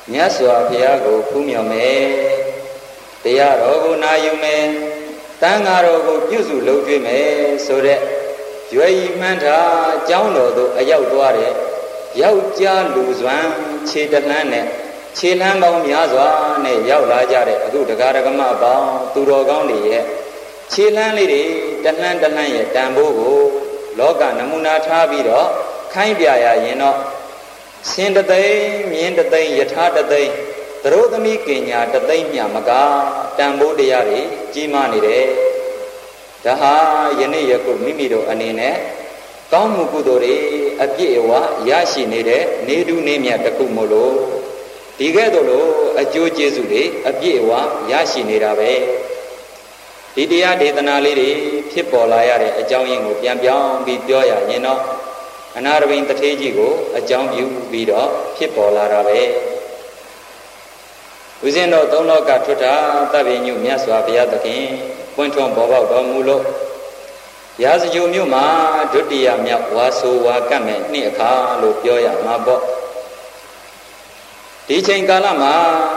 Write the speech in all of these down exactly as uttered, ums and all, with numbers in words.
မြတ်စွာဘုရားကိုဖူးမြော်မယ်တရားတော်ကိုနာယူမယ်တန်ဃာတော်ကိုပြုစုလုပ်ကျွေးမယ်ဆိုတဲ့ရွယ်ဤမှန်းထားကျောင်းတော်သို့အရောက်သွားတဲ့ယောက်ျားလူစွမ်းခြေတလှမ်းနဲ့ခြေလှမ်းပေါင်းများစွာနဲ့ရောက်လာကြတဲ့အခုတရားဓမ္မပေါင်းသူတော်ကောင်းတွေရဲ့ခြေလှမ်းလေးတွေတလှမ်းတလှမ်းရဲ့တန်ဖိုးကိုလောကနမူနာထားပြီးတော့ခိုင်းပြရရင်တော့စင်တသိန်းမြင်းတသိန်းယထာတသိန်းသရိုသမီးကညာတသိန်းမြမကတန်ဖိုးတရားတွေကြီးမားနေတယ်ဒါဟာယနေ့ယခုမိမိတို့အနေနဲ့ကောင်းမှုကုသိုလ်တွေအပြည့်အဝရရှိနေတဲ့နေတူနေမြတ်တစ်ခုမို့လို့ဒီကဲ့သို့လို့အကျိုးကျေးဇူးတွေအပြည့်အဝရရှိနေတာပဲဒီတရားဒေသနာလေးတွေဖြစ်ပေါ်လာရတဲ့အကြောင်းရင်းကိုပြန်ပြောင်းပြီးပြောရရင်တော့အနာရဘိန်တထေးကြီးကိုအကြောင်းပြုပြီးတော့ဖြစ်ပေါ်လာတာပဲဦးဇင်းတော်သုံးလောကထွတ်တာသဗ္ဗညုမြတ်စွာဘုရားသခင်ပွင့်ထွန်းပေါ်ပေါက်တော်မူလို့ရာဇဂိုမြို့မှာဒုတိယမြောက်ဝါဆိုဝါကတ်မဲ့နှစ်အခါလို့ပြောရမှာပေါ့ဒီချိန်ကာလမှာ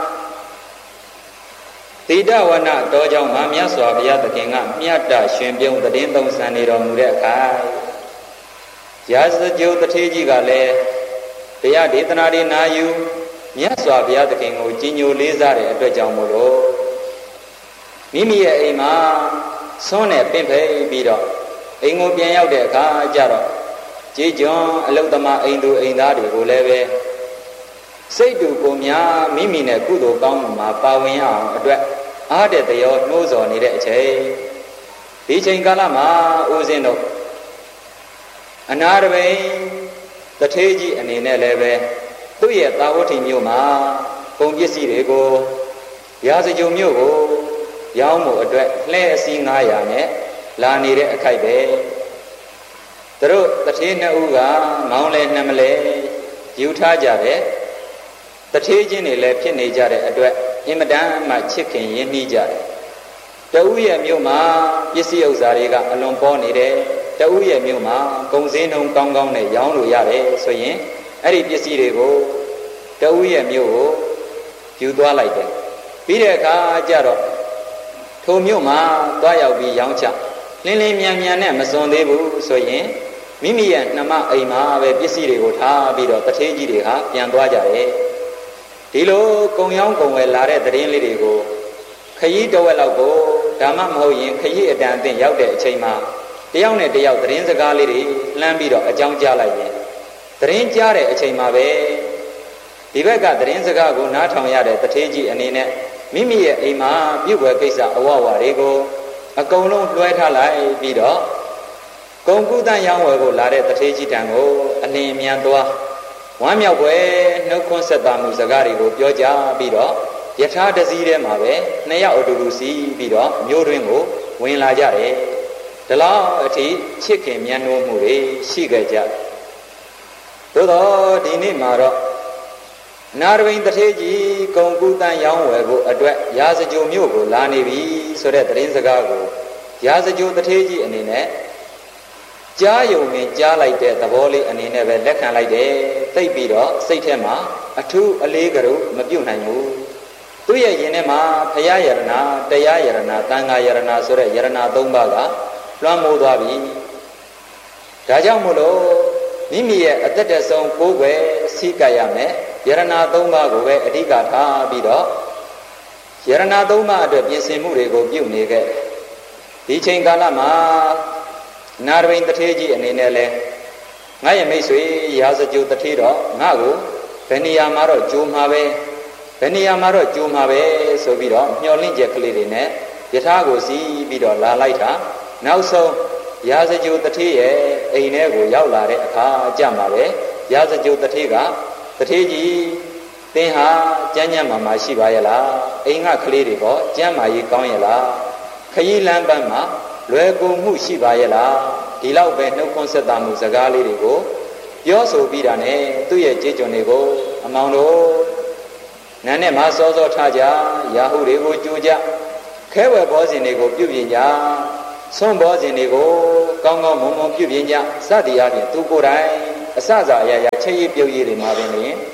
တိဒဝနတောကြောင့်မှာမြတ်စွာဘုရားသခင်ကမြတ်တရှင်ပြုံးတည်င်းသုံးဆန်နေတော်မူတဲ့အခါရာဇဂိုတထေးကြီးကလည်းတရားဒေသနာတွေနာယူမြတ်စွာဘုရားသခင်ကိုကြီးညိုလေးစားတဲ့အတွက်ကြောင့်မို့လို့မိမိရဲ့အိမ်မှာဆွမ်းနဲ့ပင့်ဖိတ်ပြီးတော့အိမ်ကိုပြန်ရောက်တဲ့အခါကျတော့ကြေးကျွန်အလုသမားအိမ်သူအိမ်သားတွေကိုလည်းပဲစိတ်တူကိုများမိမိနဲ့ကုသိုလ်ကောင်းမှုမှာပါဝင်ရအောင်အတွက်အားတဲ့တရားနှိုးဆော်နေတဲ့အချိန်ဒီချိန်ကာလမှာဦးဇင်းတို့အနာရဘိန်တထေးကြီးအနေနဲ့လည်းပဲသူ့ရဲ့သာဝတိမြို့မှာကုန်ပစ္စည်းတွေကိုရာဇဂိုမြို့ကိုရောင်းမှုအတွက်လှဲအစီးငါးရာနဲ့လာနေတဲ့အခိုက်ပဲသူတို့တထေးနှစ်ဦးကမောင်းလဲနှမလဲယူထားကြတယ်တထေးချင်းတွေလည်းဖြစ်နေကြတဲ့အတွက်အင်မတန်မှချစ်ခင်ရင်းနှီးကြတယ်တဦးရဲ့မြို့မှာပစ္စည်းဥစ္စာတွေကအလွန်ပေါ်နေတယ်တဦးရဲ့မြို့မှာကုန်စည်နှုန်းကောင်းကောင်းနဲ့ရောင်းလို့ရတယ်ဆိုရင်အဲ့ဒီပစ္စည်းတွေကိုတဦးရဲ့မြို့ကိုယူသွားလိုက်တယ်ပြီးတဲ့အခါကျတော့ထိုမြို့မှာသွားရောက်ပြီးရောင်းချလင်းလင်းမြန်မြန်နဲ့မစွန်သေးဘူးဆိုရင်မိမိရဲ့နှမအိမ်မှာပဲပစ္စည်းတွေကိုထားပြီးတော့တထေးကြီးတွေဟာပြန်သွားကြတယ်ဒီလိုကုံရောင်းကုံဝယ်လာတဲ့သတင်းလေးတွေကိုခရီးတစ်ဝက်လောက်ကိုဒါမှမဟုတ်ရင်ခရီးအတန်အသင့်ရောက်တဲ့အချိန်မှာတယောက်နဲ့တယောက်သတင်းစကားလေးတွေလှမ်းပြီးတော့အကြောင်းကြားလိုက်ရင်သတင်းကြားတဲ့အချိန်မှာပဲဒီဘက်ကသတင်းစကားကိုနားထောင်ရတဲ့တထေးကြီးအနေနဲ့မိမိရဲ့အိမ်မှာပြုတ်ွယ်ကိစ္စအဝဝတွေကိုအကုန်လုံးလွှဲထားလိုက်ပြီးတော့ကုံကုသရောင်းဝယ်ကိုလာတဲ့တထေးကြီးတန်ကိုအလင်းမြန်သွားဝမ်းမြောက်ပွဲနှုတ်ခွန်းဆက်တာမှုစကားတွေကိုပြောကြပြီးတော့ယထာတစည်းထဲမှာပဲနှစ်ယောက်အတူတူစီးပြီးတော့မြို့တွင်းကိုဝင်လာကြတယ်ဒီလောက်အထိချစ်ခင်မြတ်နိုးမှုတွေရှိခဲ့ကြသို့တော့ဒီနေ့မှာတော့နာရဘိန်တထေးကြီးကုံကူတန်ရောင်းဝယ်ကိုအတွက်ရာဇဂိုမြို့ကိုလာနေပြီဆိုတဲ့သတင်းစကားကိုရာဇဂိုတထေးကြီးအနေနဲ့ကြားယုံနဲ့ကြားလိုက်တဲ့သဘောလေးအနေနဲ့ပဲလက်ခံလိုက်တယ်သိပြီးတော့စိတ်ထဲမှာအထူးအလေးကရုမပြုတ်နိုင်ဘူးသူ့ရဲ့ရင်ထဲမှာဘုရားယရနာတရားယရနာသံဃာယရနာဆိုတဲ့ယရနာသုံးပါးကလွှမ်းမိုးသွားပြီဒါကြောင့်မို့လို့မိမိရဲ့အသက်တဆုံးကိုယ်ွယ်စီးကပ်ရမယ်ယရနာသုံးပါးကိုပဲအဓိကထားပြီးတော့ယရနာသုံးပါးအတွက်ပြင်ဆင်မှုတွေကိုပြုနေခဲ့ဒီချိန်ကာလမှာနာရဘိန်တထေးကြီးအနေနဲ့လဲငါရဲ့မိတ်ဆွေရာဇဂိုတထေးတော့ငါ့ကိုဘယ်နေရာမှာတော့ကြိုးမှာပဲဘယ်နေရာမှာတော့ကြိုးမှာပဲဆိုပြီးတော့မျှော်လင့်ချက်ကလေးတွေနဲ့ယထာကိုစီးပြီးတော့လာလိုက်တာနောက်ဆုံးရာဇဂိုတထေးရဲ့အိမ်ထဲကိုရောက်လာတဲ့အခါကြမှာပဲရာဇဂိုတထေးကတထေးကြီးသင်ဟာကျမ်းကျမ်းမာမာရှိပါရဲ့လားအိမ်ကကလေးတွေကကျမ်းမာရေးကောင်းရဲ့လားခရီးလမ်းပန်းမှာလွယ်ကူမှုရှိပါရဲ့လားဒီလောက်ပဲနှုတ်ခွန်းဆက်တာမှုစကားလေးတွေကိုပြောဆိုပြီးတာနဲ့သူ့ရဲ့ကြေးကျွန်တွေကိုအမောင်တို့နာနဲ့မစောစောထားကြရာဟုတွေကိုကြိုကြခဲဝယ်ဘောဇင်တွေကိုပြုပြင်ကြဆွန့်ဘောဇင်တွေကိုကောင်းကောင်းမွန်မွန်ပြုပြင်ကြစသည်အပြင်သူကိုယ်တိုင်အစစအရာရာချက်ရည်ပြုတ်ရည်တွေမှာပင်လျင်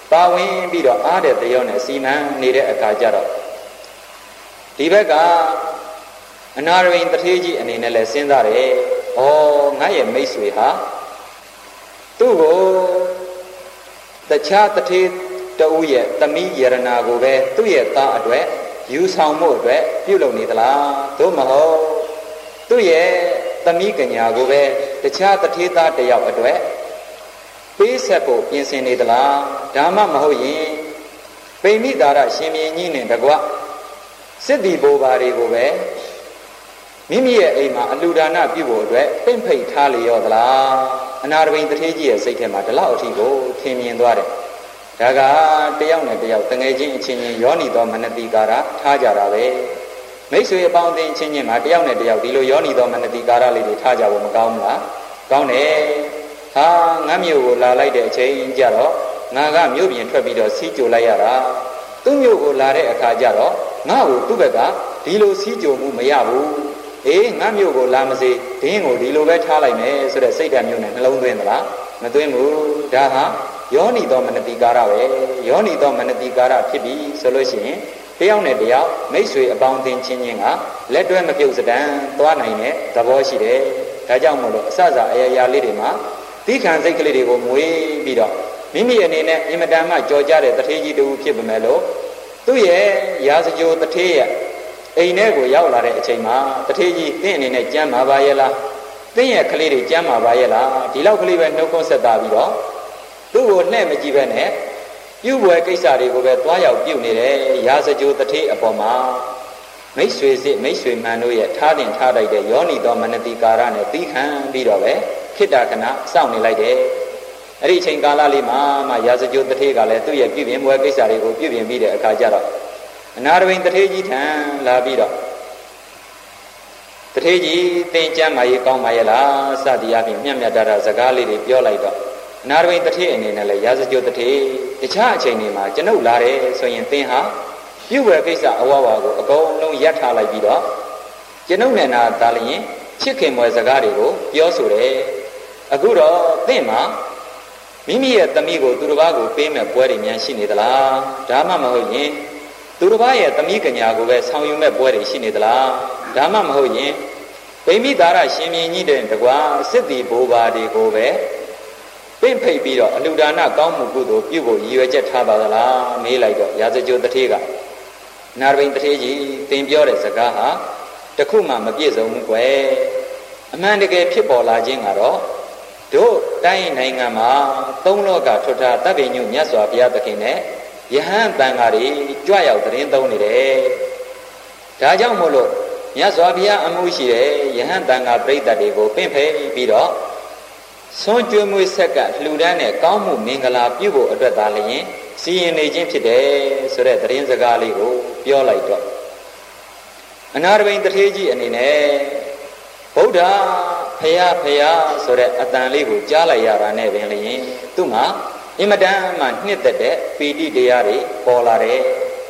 ပါဝင်ပြီးတော့အားတဲ့တယောနဲ့စီမံနေတဲ့အခါကျတော့ဒီဘက်ကအနာရဝိန်တထေးကြီးအနေနဲ့လည်းစဉ်းစားတယ်။ဩငါရဲ့မိတ်ဆွေဟာသူ့ကိုတခြားတထေးတဦးရဲ့သမီးယရနာကိုပဲသူ့ရဲ့သားအတွက်ယူဆောင်မှုအတွက်ပြုလုပ်နေသလားသို့မဟုတ်သူ့ရဲ့သမီးကညာကိုပဲတခြားတထေးသားတယောက်အတွက်ပေးဆက်ဖို့ပြင်ဆင်နေသလားဒါမှမဟုတ်ရင်ပိမိသာရရှင်မြင်းကြီးနဲ့တကွစစ်တီဘိုးဘာတွေကိုပဲမိမိရဲ့အိမ်မှာအလူဒါနပြုဖို့အတွက်ပင့်ဖိတ်ထားလေရောသလားအနာရဝိန်တထေးကြီးရဲ့စိတ်ထဲမှာဒီလောက်အထိကိုထင်မြင်သွားတယ်ဒါကတယောက်နဲ့တယောက်တငယ်ချင်းအချင်းချင်းယောနီသောမနတိကာရထားကြတာပဲမိတ်ဆွေအပေါင်းအသင်းချင်းချင်းမှာတယောက်နဲ့တယောက်ဒီလိုယောနီသောမနတိကာရလေးတွေထားကြဖို့မကောင်းဘူးလားကောင်းတယ်ဟာငါမြို့ကိုလာလိုက်တဲ့အချိန်ကြတော့ငါကမြို့ပြင်ထွက်ပြီးတော့စီးကြိုလိုက်ရတာသူ့မြို့ကိုလာတဲ့အခါကျတော့ငါ့ကိုသူ့ဘက်ကဒီလိုစီးကြိုမှုမရဘူးအေးငါမြို့ကိုလာမစေဒင်းကိုဒီလိုပဲထားလိုက်မယ်ဆိုတဲ့စိတ်ဓာတ်မျိုးနဲ့နှလုံးသွင်းသလားမသွင်းဘူးဒါဟာယောနီသောမနတိကာရပဲယောနီသောမနတိကာရဖြစ်ပြီဆိုလို့ရှိရင်တယောက်နဲ့တယောက်မိတ်ဆွေအပေါင်းအသင်းချင်းချင်းကလက်တွဲမပြုတ်စတန်သွားနိုင်တဲ့သဘောရှိတယ်ဒါကြောင့်မို့လို့အစစအရာရာလေးတွေမှာသီးခံစိတ်ကလေးတွေကိုမွေးပြီးတော့မိမိအနေနဲ့အင်မတန်မှကြော်ကြတဲ့တထေးကြီးတူဖြစ်ပေမဲ့လို့သူ့ရဲ့ရာဇကြိုတထေးရဲ့အိမ်ထဲကိုရောက်လာတဲ့အချိန်မှာတထေးကြီးသင်အနေနဲ့ကြမ်းမှာပါရဲ့လားသင်ရဲ့ကလေးတွေကြမ်းမှာပါရဲ့လားဒီလောက်ကလေးပဲနှုတ်ခွန်းဆက်တာပြီးတော့သူ့ကိုလှဲ့မကြည့်ပဲနဲ့ပြုတ်ပွဲကိစ္စတွေကိုပဲတွားရောက်ပြုတ်နေတယ်ရာဇကြိုတထေးအပေါ်မှာမိတ်ဆွေစစ်မိတ်ဆွေမှန်တို့ရဲ့ထားတင်ထားလိုက်တဲ့ယောနီသောမနတိကာရနဲ့သီးခံပြီးတော့ပဲခိတ္တကနာစောင့်နေလိုက်တယ်အဲ့ဒီအချိန်ကာလလေးမှာမှရာဇကြိုတထေးကလည်းသူ့ရဲ့ပြုပြင်ပွဲကိစ္စတွေကိုပြုပြင်ပြီးတဲ့အခါကျတော့အနာရဝိန်တထေးကြီးထံလာပြီးတော့တထေးကြီးသင်ကြမ်းမာရေးကောင်းပါရဲ့လားစသည်အပြင်မြတ်မြတ်တာစကားလေးတွေပြောလိုက်တော့အနာရဝိန်တထေးအနေနဲ့လည်းရာဇကြိုတထေးတခြားအချိန်တွေမှာကျွန်ုပ်လာတယ်ဆိုရင်သင်ဟာပြုဝယ်ကိစ္စအဝဝကိုအကုန်လုံးရပ်ထားလိုက်ပြီးတော့ကျွန်ုပ်နဲ့နာဒါလျင်ချစ်ခင်မွယ်စကားတွေကိုပြောဆိုတယ်အခုတော့သင်မှာမိမိရဲ့သမီးကိုသူတစ်ပါးကိုပေးမဲ့ပွဲတွေများရှိနေသလားဒါမှမဟုတ်ရင်သူတစ်ပါးရဲ့သမီးကညာကိုပဲဆောင်ယူမဲ့ပွဲတွေရှိနေသလားဒါမှမဟုတ်ရင်ဗိမိသာရရှင်မြင်းကြီးတဲ့တကွာစစ်တီဘိုးဘာတွေကိုပဲပင့်ဖိတ်ပြီးတော့အလူဒါနကောင်းမှုကုသိုလ်ပြုဖို့ရည်ရွယ်ချက်ထားပါသလားမေးလိုက်တော့ရာဇကြိုတထေးကနာရဝိန်တထေးကြီးသင်ပြောတဲ့စကားဟာတခုမှမပြည့်စုံဘူးကွယ်အမှန်တကယ်ဖြစ်ပေါ်လာခြင်းကတော့တို့တိုင်းနိုင်ငံမှာသုံးလောကထွတ်ထားတပ်ပင်ညုမြတ်စွာဘုရားသခင်နဲ့ယဟန်တန်ဃာတွေကြွရောက်သတင်းသုံးနေတယ်ဒါကြောင့်မို့လို့မြတ်စွာဘုရားအမှုရှိတဲ့ယဟန်တန်ဃာပြိတ္တတွေကိုပင့်ဖယ်ပြီးတော့ဆွမ်းကြွေးမွေးဆက်ကလှူဒန်းတဲ့ကောင်းမှုမင်္ဂလာပြုဖို့အတွက်သာလျင်စီရင်နေခြင်းဖြစ်တယ်ဆိုတဲ့သတင်းစကားလေးကိုပြောလိုက်တော့အနာရဝိန်တထေးကြီးအနေနဲ့ဗုဒ္ဓဖယားဖယားဆိုတဲ့အတန်လေးကိုကြားလိုက်ရတာနဲ့ပင်လျင်သူ့မှာအင်မတန်မှနှစ်သက်တဲ့ပီတိတရားတွေပေါ်လာတယ်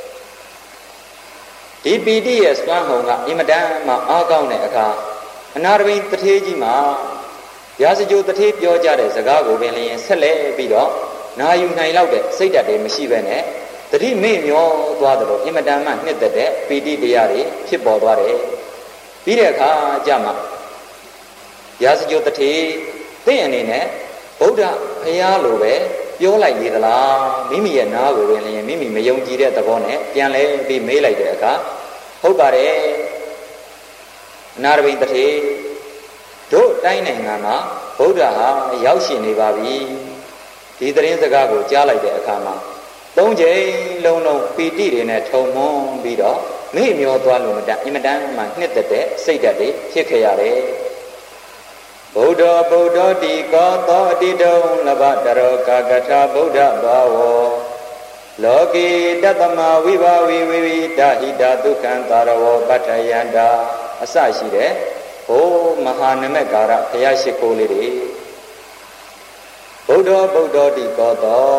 ဒီပီတိရဲ့စွမ်းဟုံကအင်မတန်မှအားကောင်းတဲ့အခါအနာရဝိန်တထေးကြီးမှာရာဇကြိုတထေးပြောကြတဲ့စကားကိုပင်လျင်ဆက်လက်ပြီးတော့နာယူနိုင်လောက်တဲ့စိတ်ဓာတ်တွေမရှိဘဲနဲ့တတိမေ့မျောသွားတယ်လို့အင်မတန်မှနှစ်သက်တဲ့ပီတိတရားတွေဖြစ်ပေါ်သွားတယ်ပြီးတဲ့အခါကျမှရာဇကြိုတထေးသင်အနေနဲ့ဗုဒ္ဓဖယားလိုပဲပြောလိုက်လေသလားမိမိရဲ့နားကိုပင်လျင်မိမိမယုံကြည်တဲ့သဘောနဲ့ပြန်လဲပြီးမေးလိုက်တဲ့အခါဟုတ်ပါတယ်အနာရဝိန်တထေးတို့တိုင်းနိုင်ငံမှာဗုဒ္ဓဟာရောက်ရှိနေပါပြီဒီသတင်းစကားကိုကြားလိုက်တဲ့အခါမှာသုံးချိန်လုံးလုံးပီတိတွေနဲ့ထုံမွန်းပြီးတော့မေ့မျောသွားလို့မတန်အင်မတန်မှနှစ်သက်တဲ့စိတ်ဓာတ်တွေဖြစ်ခဲ့ရတယ်ဗုဒ္ဓဗုဒ္ဓတိကောသောအတိတုံလဘတရောကာကထာဗုဒ္ဓဘာဝောလောကီတတမဝိဘာဝိဝိဝိတဟိတဒုက္ခံတာရဝောပဋ္ဌယန္တာအစရှိတဲ့ဟိုမဟာနမက်ကာရဘုရားရှိခိုးလေးတွေဗုဒ္ဓဗုဒ္ဓတိကောသော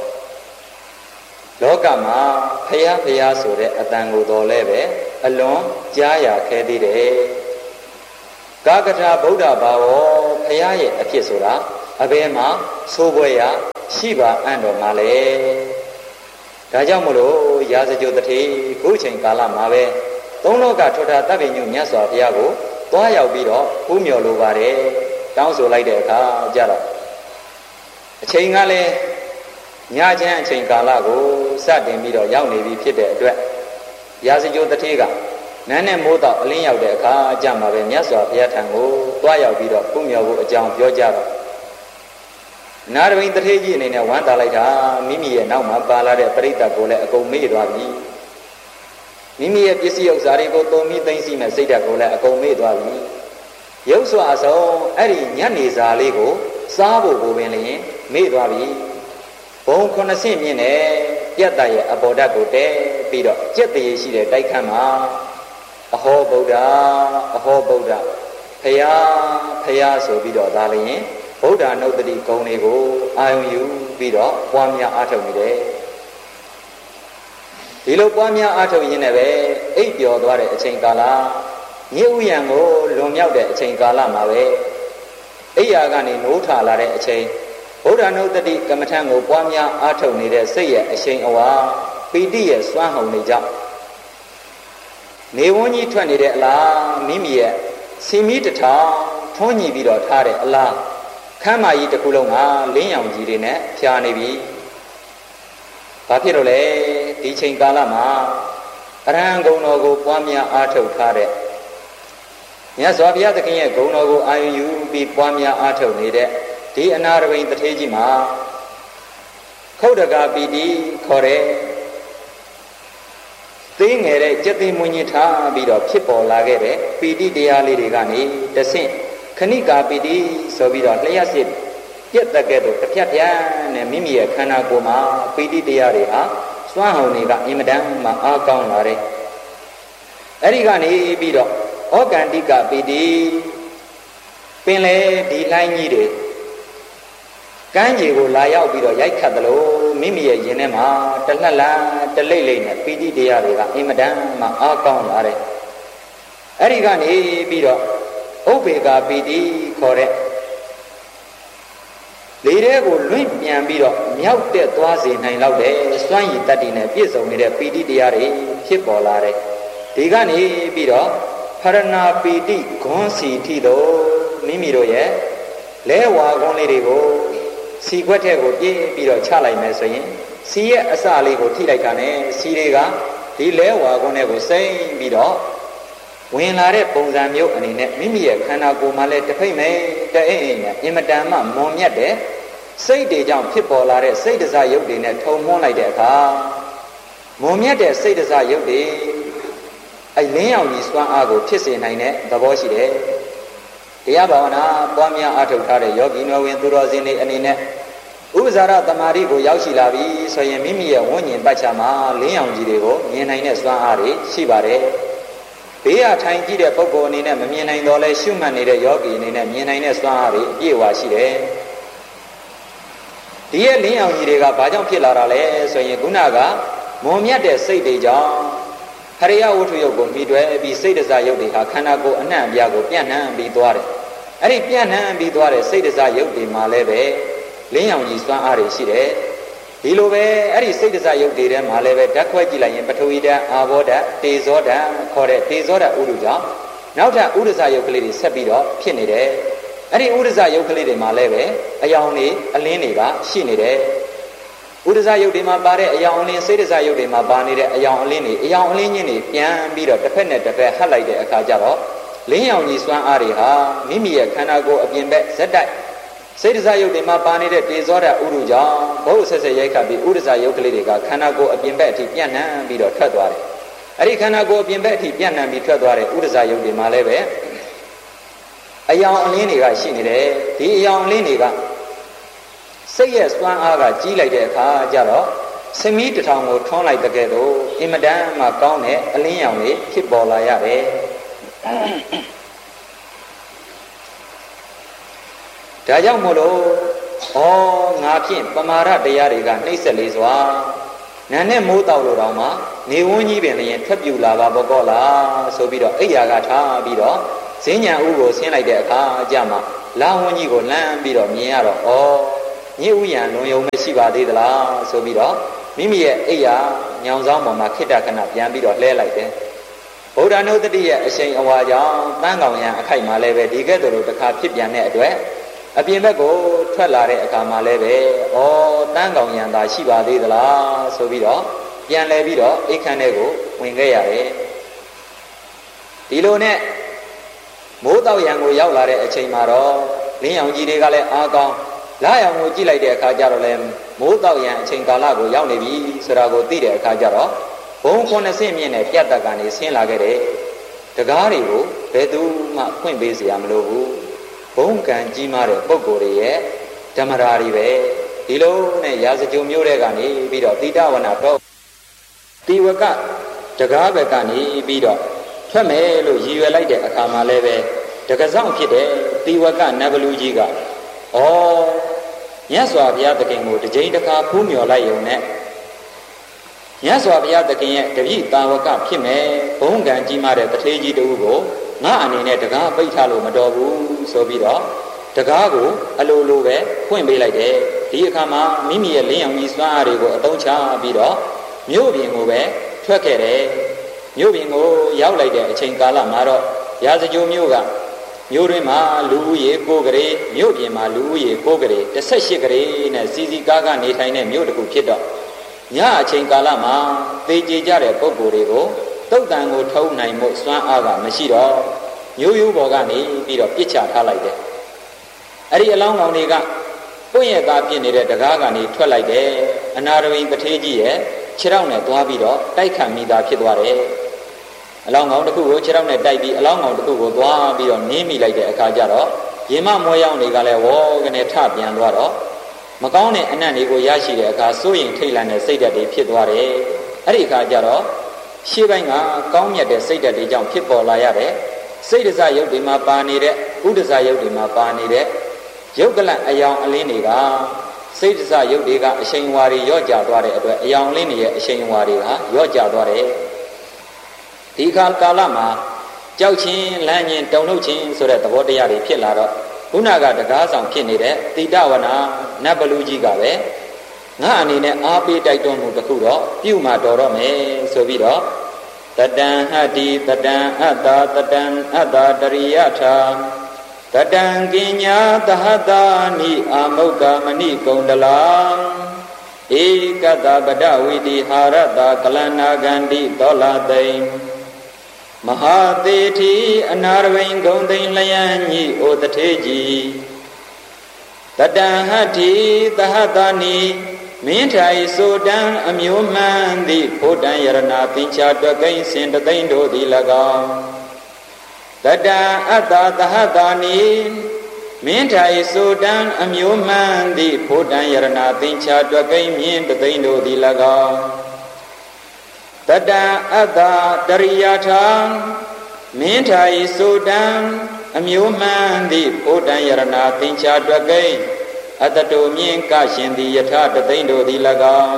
လောကမှာဖယားဖယားဆိုတဲ့အတန်ကိုတော်လဲပဲအလွန်ကြားရခဲသေးတယ်ကာကထာဗုဒ္ဓဘာဝောဖယားရဲ့အဖြစ်ဆိုတာအဘယ်မှာသိုးပွဲရရှိပါအံ့တော်မှာလေဒါကြောင့်မလို့ရာဇကြိုတထေခုချိန်ကာလမှာပဲသုံးလောကထွဋ္ဌတပ်ပင်ညုမြတ်စွာဘုရားကိုသွားရောက်ပြီးတော့ပူးမြော်လိုပါတယ်တောင်းဆိုလိုက်တဲ့အခါကြတော့အချိန်ကလည်းညချမ်းအချိန်ကာလကိုစတင်ပြီးတော့ရောက်နေပြီဖြစ်တဲ့အတွက်ရာဇကြိုတထေကနန်းနဲ့မိုးတော့အလင်းရောက်တဲ့အခါကြမှာပဲမြတ်စွာဘုရားထံကိုသွားရောက်ပြီးတော့ပူးမြော်ဖို့အကြောင်းပြောကြတော့နာရဝိန်တထေကြီးအနေနဲ့ဝမ်းသာလိုက်တာမိမိရဲ့နောက်မှာပါလာတဲ့ပရိသတ်ကိုလည်းအကုန်မေ့သွားပြီမိမိရဲ့ပစ္စည်းဥစ္စာတွေကိုသုံးပြီးသိမ်းစီမဲ့စိတ်ဓာတ်ကိုလည်းအကုန်မေ့သွားပြီရုပ်စွာအစုံအဲ့ဒီညနေစာလေးကိုစားဖို့ကိုပင်လျင်မေ့သွားပြီဘုံခုနှစ်ဆင့်မြင့်နဲ့ပြတ်တရဲ့အပေါ်ဓာတ်ကိုတဲပြီးတော့ကြက်တရေရှိတဲ့တိုက်ခန်းမှာအဟောဗုဒ္ဓအဟောဗုဒ္ဓဖယားဖယားဆိုပြီးတော့ဒါလျင်ဗုဒ္ဓနုတ္တိဂုဏ်တွေကိုအာယုံယူပြီးတော့ပွားများအားထုတ်နေတယ်ဒီလိုပွားများအားထုတ်ရင်းနဲ့ပဲအိပ်ပျော်သွားတဲ့အချိန်ကာလညဥ်ဥယံကိုလွန်မြောက်တဲ့အချိန်ကာလမှာပဲအိယာကနေနိုးထလာတဲ့အချိန်ဗုဒ္ဓနုတ္တိကမ္မထံကိုပွားများအားထုတ်နေတဲ့စိတ်ရဲ့အရှိန်အဝါပီတိရဲ့စွမ်းဟုန်တွေကြောင့်နေဝန်းကြီးထွက်နေတဲ့အလားမိမိရဲ့စီမီတထောင်ထွန်းညီပြီးတော့ထားတဲ့အလားခမ်းမကြီးတစ်ခုလုံးကလင်းရောင်ကြီးတွေနဲ့ဖြာနေပြီဘာဖြစ်လို့လဲဒီချိန်ကာလမှာအရဟံဂုဏ်တော်ကိုပွားများအားထုတ်ထားတဲ့မြတ်စွာဘုရားသခင်ရဲ့ဂုဏ်တော်ကိုအာရုံယူပြီးပွားများအားထုတ်နေတဲ့ဒီအနာရဝိန်တထေကြီးမှာခုတ်တကာပီတိခေါ်တဲ့သိငယ်တဲ့ကြက်သိမွင်းကြီးထားပြီးတော့ဖြစ်ပေါ်လာခဲ့တဲ့ပီတိတရားလေးတွေကနေတဆင့်ခဏိကာပီတိဆိုပြီးတော့လျှက်စစ်ပြက်တဲ့ကဲ့သို့တစ်ဖြတ်ဖြတ်နဲ့မိမိရဲ့ခန္ဓာကိုယ်မှာပီတိတရားတွေဟာစွမ်းဟောင်တွေကအင်မတန်မှအားကောင်းလာတယ်အဲ့ဒီကနေပြီးတော့ဩကန္တိကပီတိပင်လေဒီလိုင်းကြီးတွေကမ်းခြေကိုလာရောက်ပြီးတော့ရိုက်ခတ်သလိုမိမိရဲ့ရင်ထဲမှာတလှက်လန်းတလိမ့်လိမ့်နဲ့ပီတိတရားတွေကအင်မတန်မှအားကောင်းလာတယ်အဲ့ဒီကနေပြီးတော့ဥပ္ပေကာပီတိခေါ်တဲ့လေထဲကိုလွင့်ပြန်ပြီးတော့မြောက်တက်သွားစေနိုင်လောက်တဲ့စွမ်းရည်တတ္တိနဲ့ပြည့်စုံနေတဲ့ပီတိတရားတွေဖြစ်ပေါ်လာတယ်ဒီကနေပြီးတော့ဖရဏပီတိဂွန်းစီထိတော့မိမိတို့ရဲ့လဲဝါဂွန်းလေးတွေကိုစီခွက်ထဲကိုပြေးပြီးတော့ချလိုက်မယ်ဆိုရင်စီရဲ့အစလေးကိုထိလိုက်တာနဲ့စီတွေကဒီလဲဝါဂွန်းတွေကိုစိမ့်ပြီးတော့ဝင်လာတဲ့ပုံစံမျိုးအနေနဲ့မိမိရဲ့ခန္ဓာကိုယ်မှာလည်းတစ်ဖိတ်မဲ့တအိမ်အိမ်နဲ့အင်မတန်မှမွန်မြတ်တဲ့စိတ်တွေကြောင့်ဖြစ်ပေါ်လာတဲ့စိတ်တစားရုပ်တွေနဲ့ထုံမွန်းလိုက်တဲ့အခါမွန်မြတ်တဲ့စိတ်တစားရုပ်တွေအလင်းရောင်ကြီးစွမ်းအားကိုဖြစ်စေနိုင်တဲ့သဘောရှိတယ်တရားဘာဝနာပွားများအားထုတ်ထားတဲ့ယောဂီနွယ်ဝင်သူတော်စင်တွေအနေနဲ့ဥပဇာရတမာတိကိုရောက်ရှိလာပြီဆိုရင်မိမိရဲ့ဝိညာဉ်ပတ်ချာမှာလင်းရောင်ကြီးတွေကိုမြင်နိုင်တဲ့စွမ်းအားတွေရှိပါတယ်ဘေးရထိုင်ကြည့်တဲ့ပုဂ္ဂိုလ်အနေနဲ့မမြင်နိုင်တော့လဲရှုမှတ်နေတဲ့ယောဂီအနေနဲ့မြင်နိုင်တဲ့စွမ်းအားတွေအပြည့်အဝရှိတယ်ဒီရဲ့လင်းရောင်ကြီးတွေကဘာကြောင့်ဖြစ်လာတာလဲဆိုရင်ခုနကမွန်မြတ်တဲ့စိတ်တွေကြောင့်ဟရိယဝတ္ထုယုတ်ကိုပြီးတွဲပြီးစိတ်တစားယုတ်တွေဟာခန္ဓာကိုယ်အနှံ့အပြားကိုပြန့်နှံ့ပြီးသွားတယ်အဲ့ဒီပြန့်နှံ့ပြီးသွားတဲ့စိတ်တစားယုတ်တွေမှာလည်းပဲလင်းရောင်ကြီးစွမ်းအားတွေရှိတယ်ဒီလိုပဲအဲ့ဒီစိတ်တစားယုတ်တွေထဲမှာလည်းပဲဓာတ်ခွဲကြည့်လိုက်ရင်ပထဝီဓာတ်အာဘောဓာတ်တေဇောဓာတ်ခေါ်တဲ့တေဇောဓာတ်ဥဒုကြောင့်နောက်ထပ်ဥဒ္ဒဇယုတ်ကလေးတွေဆက်ပြီးတော့ဖြစ်နေတယ်အဲ့ဒီဥဒ္ဒဇယုတ်ကလေးတွေမှာလည်းပဲအယောင်တွေအလင်းတွေကရှိနေတယ်ဥဒ္ဒဇယုတ်တွေမှာပါတဲ့အယောင်အလင်းစိတ်တစားယုတ်တွေမှာပါနေတဲ့အယောင်အလင်းတွေအယောင်အလင်းချင်းတွေပြန်ပြီးတော့တစ်ဖက်နဲ့တစ်ဖက်ဟပ်လိုက်တဲ့အခါကျတော့လင်းရောင်ကြီးစွမ်းအားတွေဟာမိမိရဲ့ခန္ဓာကိုယ်အပြင်ဘက်ဇက်တိုက်စိတ်တစားယုတ်တွေမှာပါနေတဲ့တေဇောဓာတ်ဥဒုကြောင့်ဘုဟုဆက်ဆက်ရိုက်ခတ်ပြီးဥဒ္ဒဇယုတ်ကလေးတွေကခန္ဓာကိုယ်အပြင်ဘက်အထိပြန့်နှံ့ပြီးတော့ထွက်သွားတယ်အဲ့ဒီခန္ဓာကိုယ်အပြင်ဘက်အထိပြန့်နှံ့ပြီးထွက်သွားတဲ့ဥဒ္ဒဇယုတ်တွေမှာလည်းပဲအယောင်အလင်းတွေကရှိနေတယ်ဒီအယောင်အလင်းတွေကစိတ်ရဲ့စွမ်းအားကကြီးလိုက်တဲ့အခါကျတော့စမီးတထောင်ကိုထွန်းလိုက်တဲ့ကဲ့သို့အင်မတန်မှကောင်းတဲ့အလင်းရောင်တွေဖြစ်ပေါ်လာရတယ်ဒါကြောင့်မို့လို့ဩငါဖြင့်ပမာဒတရားတွေကနှိမ့်ဆက်လေးစွာနာနဲ့မိုးတောက်လို့တောင်မှနေဝန်းကြီးပင်လည်းထွက်ပြူလာပါဘောကောလားဆိုပြီးတော့အိယာကထားပြီးတော့ဈဉ္ညာဥကိုဆင်းလိုက်တဲ့အခါအကြမှာလာဝန်းကြီးကိုလမ်းပြီးတော့မြင်ရတော့ဩညစ်ဥယံလွန်ယုံမရှိပါသေးသလားဆိုပြီးတော့မိမိရဲ့အိယာညောင်ဆောင်ပေါ်မှာခိတ္တခဏပြန်ပြီးတော့လှဲလိုက်တယ်ဗုဒ္ဓနုတ္တိရဲ့အရှိန်အဝါကြောင့်တန်းကောင်ရံအခိုက်မှာလည်းပဲဒီကဲ့သို့လိုတစ်ခါဖြစ်ပြန်တဲ့အတွက်အပြင်ဘက်ကိုထွက်လာတဲ့အခါမှာလည်းပဲဩတန်းကောင်ရံသာရှိပါသေးသလားဆိုပြီးတော့ပြန်လဲပြီးတော့အိတ်ခမ်းထဲကိုဝင်ခဲ့ရတယ်ဒီလိုနဲ့မိုးတောက်ရံကိုရောက်လာတဲ့အချိန်မှာတော့လင်းရောင်ကြီးတွေကလည်းအားကောင်းလာရောင်ကိုကြည့်လိုက်တဲ့အခါကျတော့လည်းမိုးတောက်ရံအချိန်ကာလကိုရောက်နေပြီဆိုတာကိုသိတဲ့အခါကျတော့ဘုံခုနှစ်ဆင့်မြင့်နဲ့ပြတ်တက်ကနေဆင်းလာခဲ့တယ်တကားတွေကိုဘယ်သူမှဖွင့်ပေးစရာမလိုဘူးဘုံကံကြီးမားတဲ့ပုဂ္ဂိုလ်တွေရဲ့ဓမ္မရာတွေပဲဒီလိုနဲ့ရာဇကြုံမျိုးတွေကနေပြီးတော့တိတဝနာတော့တိဝကတကားဘက်ကနေပြီးတော့ထွက်မယ်လို့ရည်ရွယ်လိုက်တဲ့အခါမှာလည်းပဲတကဆောင်ဖြစ်တဲ့တိဝကနတ်ဘလူကြီးကဩမြတ်စွာဘုရားသခင်ကိုတစ်ကြိမ်တစ်ခါဖူးမြော်လိုက်ရုံနဲ့မြတ်စွာဘုရားသခင်ရဲ့တပည့်တာဝကဖြစ်မယ်ဘုံကံကြီးမားတဲ့တထေးကြီးတူကိုငါအနေနဲ့တကားပိတ်ထားလို့မတော်ဘူးဆိုပြီးတော့တကားကိုအလိုလိုပဲဖွင့်ပေးလိုက်တယ်ဒီအခါမှာမိမိရဲ့လင်းရောင်ကြီးစွမ်းအားတွေကိုအသုံးချပြီးတော့မြို့ပြင်ကိုပဲထွက်ခဲ့တယ်မြို့ပြင်ကိုရောက်လိုက်တဲ့အချိန်ကာလမှာတော့ရာဇကြိုမြို့ကမြို့တွင်မှာလူဦးရေကိုကလေးမြို့ပြင်မှာလူဦးရေကိုကလေးတစ်ဆက်ရှစ်ကလေးနဲ့စီစီကားကနေထိုင်တဲ့မြို့တစ်ခုဖြစ်တော့ညအချိန်ကာလမှာသေကြေကြတဲ့ပုဂ္ဂိုလ်တွေကိုတုတ်တန်ကိုထုံးနိုင်မှုစွမ်းအားကမရှိတော့မျိုးရိုးပေါ်ကနေပြီးတော့ပြစ်ချထားလိုက်တယ်အဲ့ဒီအလောင်းကောင်တွေကပွင့်ရသားပြစ်နေတဲ့တကားကနေထွက်လိုက်တယ်အနာရဝိတထေးကြီးရဲ့ခြေထောက်နဲ့သွားပြီးတော့တိုက်ခတ်မိတာဖြစ်သွားတယ်အလောင်းကောင်တစ်ခုကိုခြေထောက်နဲ့တိုက်ပြီးအလောင်းကောင်တစ်ခုကိုသွားပြီးတော့နင်းမိလိုက်တဲ့အခါကျတော့ရင်မမွေးရောင်တွေကလည်းဝေါကနေထပြန်သွားတော့မကောင်းတဲ့အနံ့တွေကိုရရှိတဲ့အခါစိုးရင်ထိတ်လန့်တဲ့စိတ်ဓာတ်တွေဖြစ်သွားတယ်အဲ့ဒီအခါကျတော့ရှေ့ပိုင်းကကောင်းမြတ်တဲ့စိတ်ဓာတ်တွေကြောင့်ဖြစ်ပေါ်လာရတဲ့စိတ်ဒဇယုတ်တွေမှာပါနေတဲ့ဥဒဇယုတ်တွေမှာပါနေတဲ့ယုတ်ကလန့်အယောင်အလင်းတွေကစိတ်ဒဇယုတ်တွေကအရှိန်ဝါတွေရော့ကျသွားတဲ့အတွက်အယောင်လင်းတွေရဲ့အရှိန်ဝါတွေကရော့ကျသွားတယ်ဒီခါကာလမှာကြောက်ချင်းလမ်းချင်းတုံနှုတ်ချင်းဆိုတဲ့သဘောတရားတွေဖြစ်လာတော့ခုနကတကားဆောင်ဖြစ်နေတဲ့တိတဝနာနတ်ဘလူကြီးကပဲငါအနေနဲ့အားပေးတိုက်တွန်းမှုတစ်ခုတော့ပြုမှတော်တော့မယ်ဆိုပြီးတော့တတံဟတိတတံအတ္တတတံအတ္တတရိယထာတတံကင်ညာသဟတာနိအာမုက္ကမဏိကုံတလာဧကတပဒဝိတိဟာရတကလနာဂန္တိသောလာသိမမဟာသေတိအနာရဝိဂုံသိလျံညိဩတထေကြီးတတံဟတိသဟတာနိမင်းထိုင်ဆိုတံအမျိုးမှန်သည့်ဘုဒ္ဓံယရဏသင်္ချာတွက်ကိန်းစင်တသိန်းတို့သည်၎င်းတတံအတ္တသဟတာနိမင်းထိုင်ဆိုတံအမျိုးမှန်သည့်ဘုဒ္ဓံယရဏသင်္ချာတွက်ကိန်းမြင်တသိန်းတို့သည်၎င်းတတံအတ္တတရိယထာမင်းထိုင်ဆိုတံအမျိုးမှန်သည့်ဘုဒ္ဓံယရဏသင်္ချာတွက်ကိန်းအတတုမြင်ကရှင်သည်ယထာတသိန်းတို့သည်၎င်း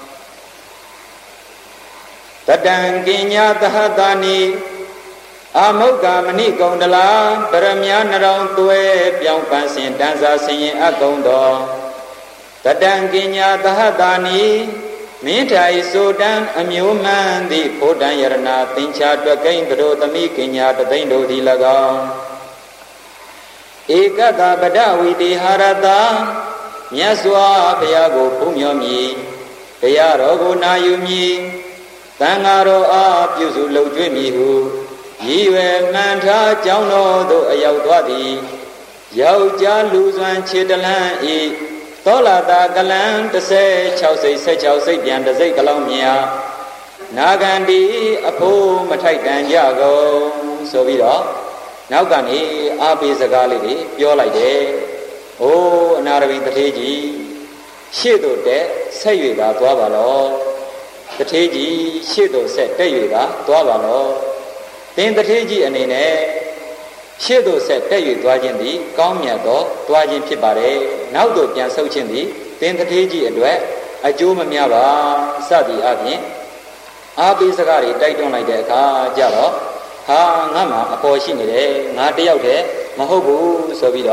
တတံကင်ညာသဟတာနိအာမုက္ကမဏိကုံတလာပရမညာနရောင်သွဲပြောင်းပန်းစင်တန်စာဆင်ရင်အကုံတော်တတံကင်ညာသဟတာနိမင်းထိုင်ဆိုတံအမျိုးမှန်သည့်ဘုဒ္ဓံယရဏသင်္ချာတွက်ကိန်းတို့သမိကင်ညာတသိန်းတို့သည်၎င်းဧကတပဒဝိတိဟာရတာမြတ်စွာဘုရားကိုဖူးမြော်မည်တရားတော်ကိုနာယူမည်သံဃာတော်အားပြုစုလုပ်ကြွေးမည်ဟုရည်ရွယ်မှန်ထားကြောင်းတော်သို့အရောက်သွားသည်ယောက်ျားလူစွမ်းခြေတလန်းဤသောလာတာကလန်းတစ်ဆယ်၆စိတ်ဆက်၆စိတ်ပြန်တစ်စိတ်ကလောင်းမြာနာဂန္ဒီအဖိုးမထိုက်တန်ကြကုန်ဆိုပြီးတော့နောက်ကနေအားပေးစကားလေးတွေပြောလိုက်တယ်။အိုးအနာရဝိတထေးကြီးရှေ့သို့တက်ဆက်၍သာသွားပါလော။တထေးကြီးရှေ့သို့ဆက်တက်၍သာသွားပါလော။သင်တထေးကြီးအနေနဲ့ရှေ့သို့ဆက်တက်၍သွားခြင်းသည်ကောင်းမြတ်သောသွားခြင်းဖြစ်ပါတယ်။နောက်သို့ပြန်ဆုတ်ခြင်းသည်သင်တထေးကြီးအတွက်အကျိုးမများပါစသည်အပြင်အားပေးစကားတွေတိုက်တွန်းလိုက်တဲ့အခါကျတော့ဟာငါမှအပေါ်ရှိနေတယ်ငါတယောက်တည်းမဟုတ်ဘူးဆိုပြီးတော့စ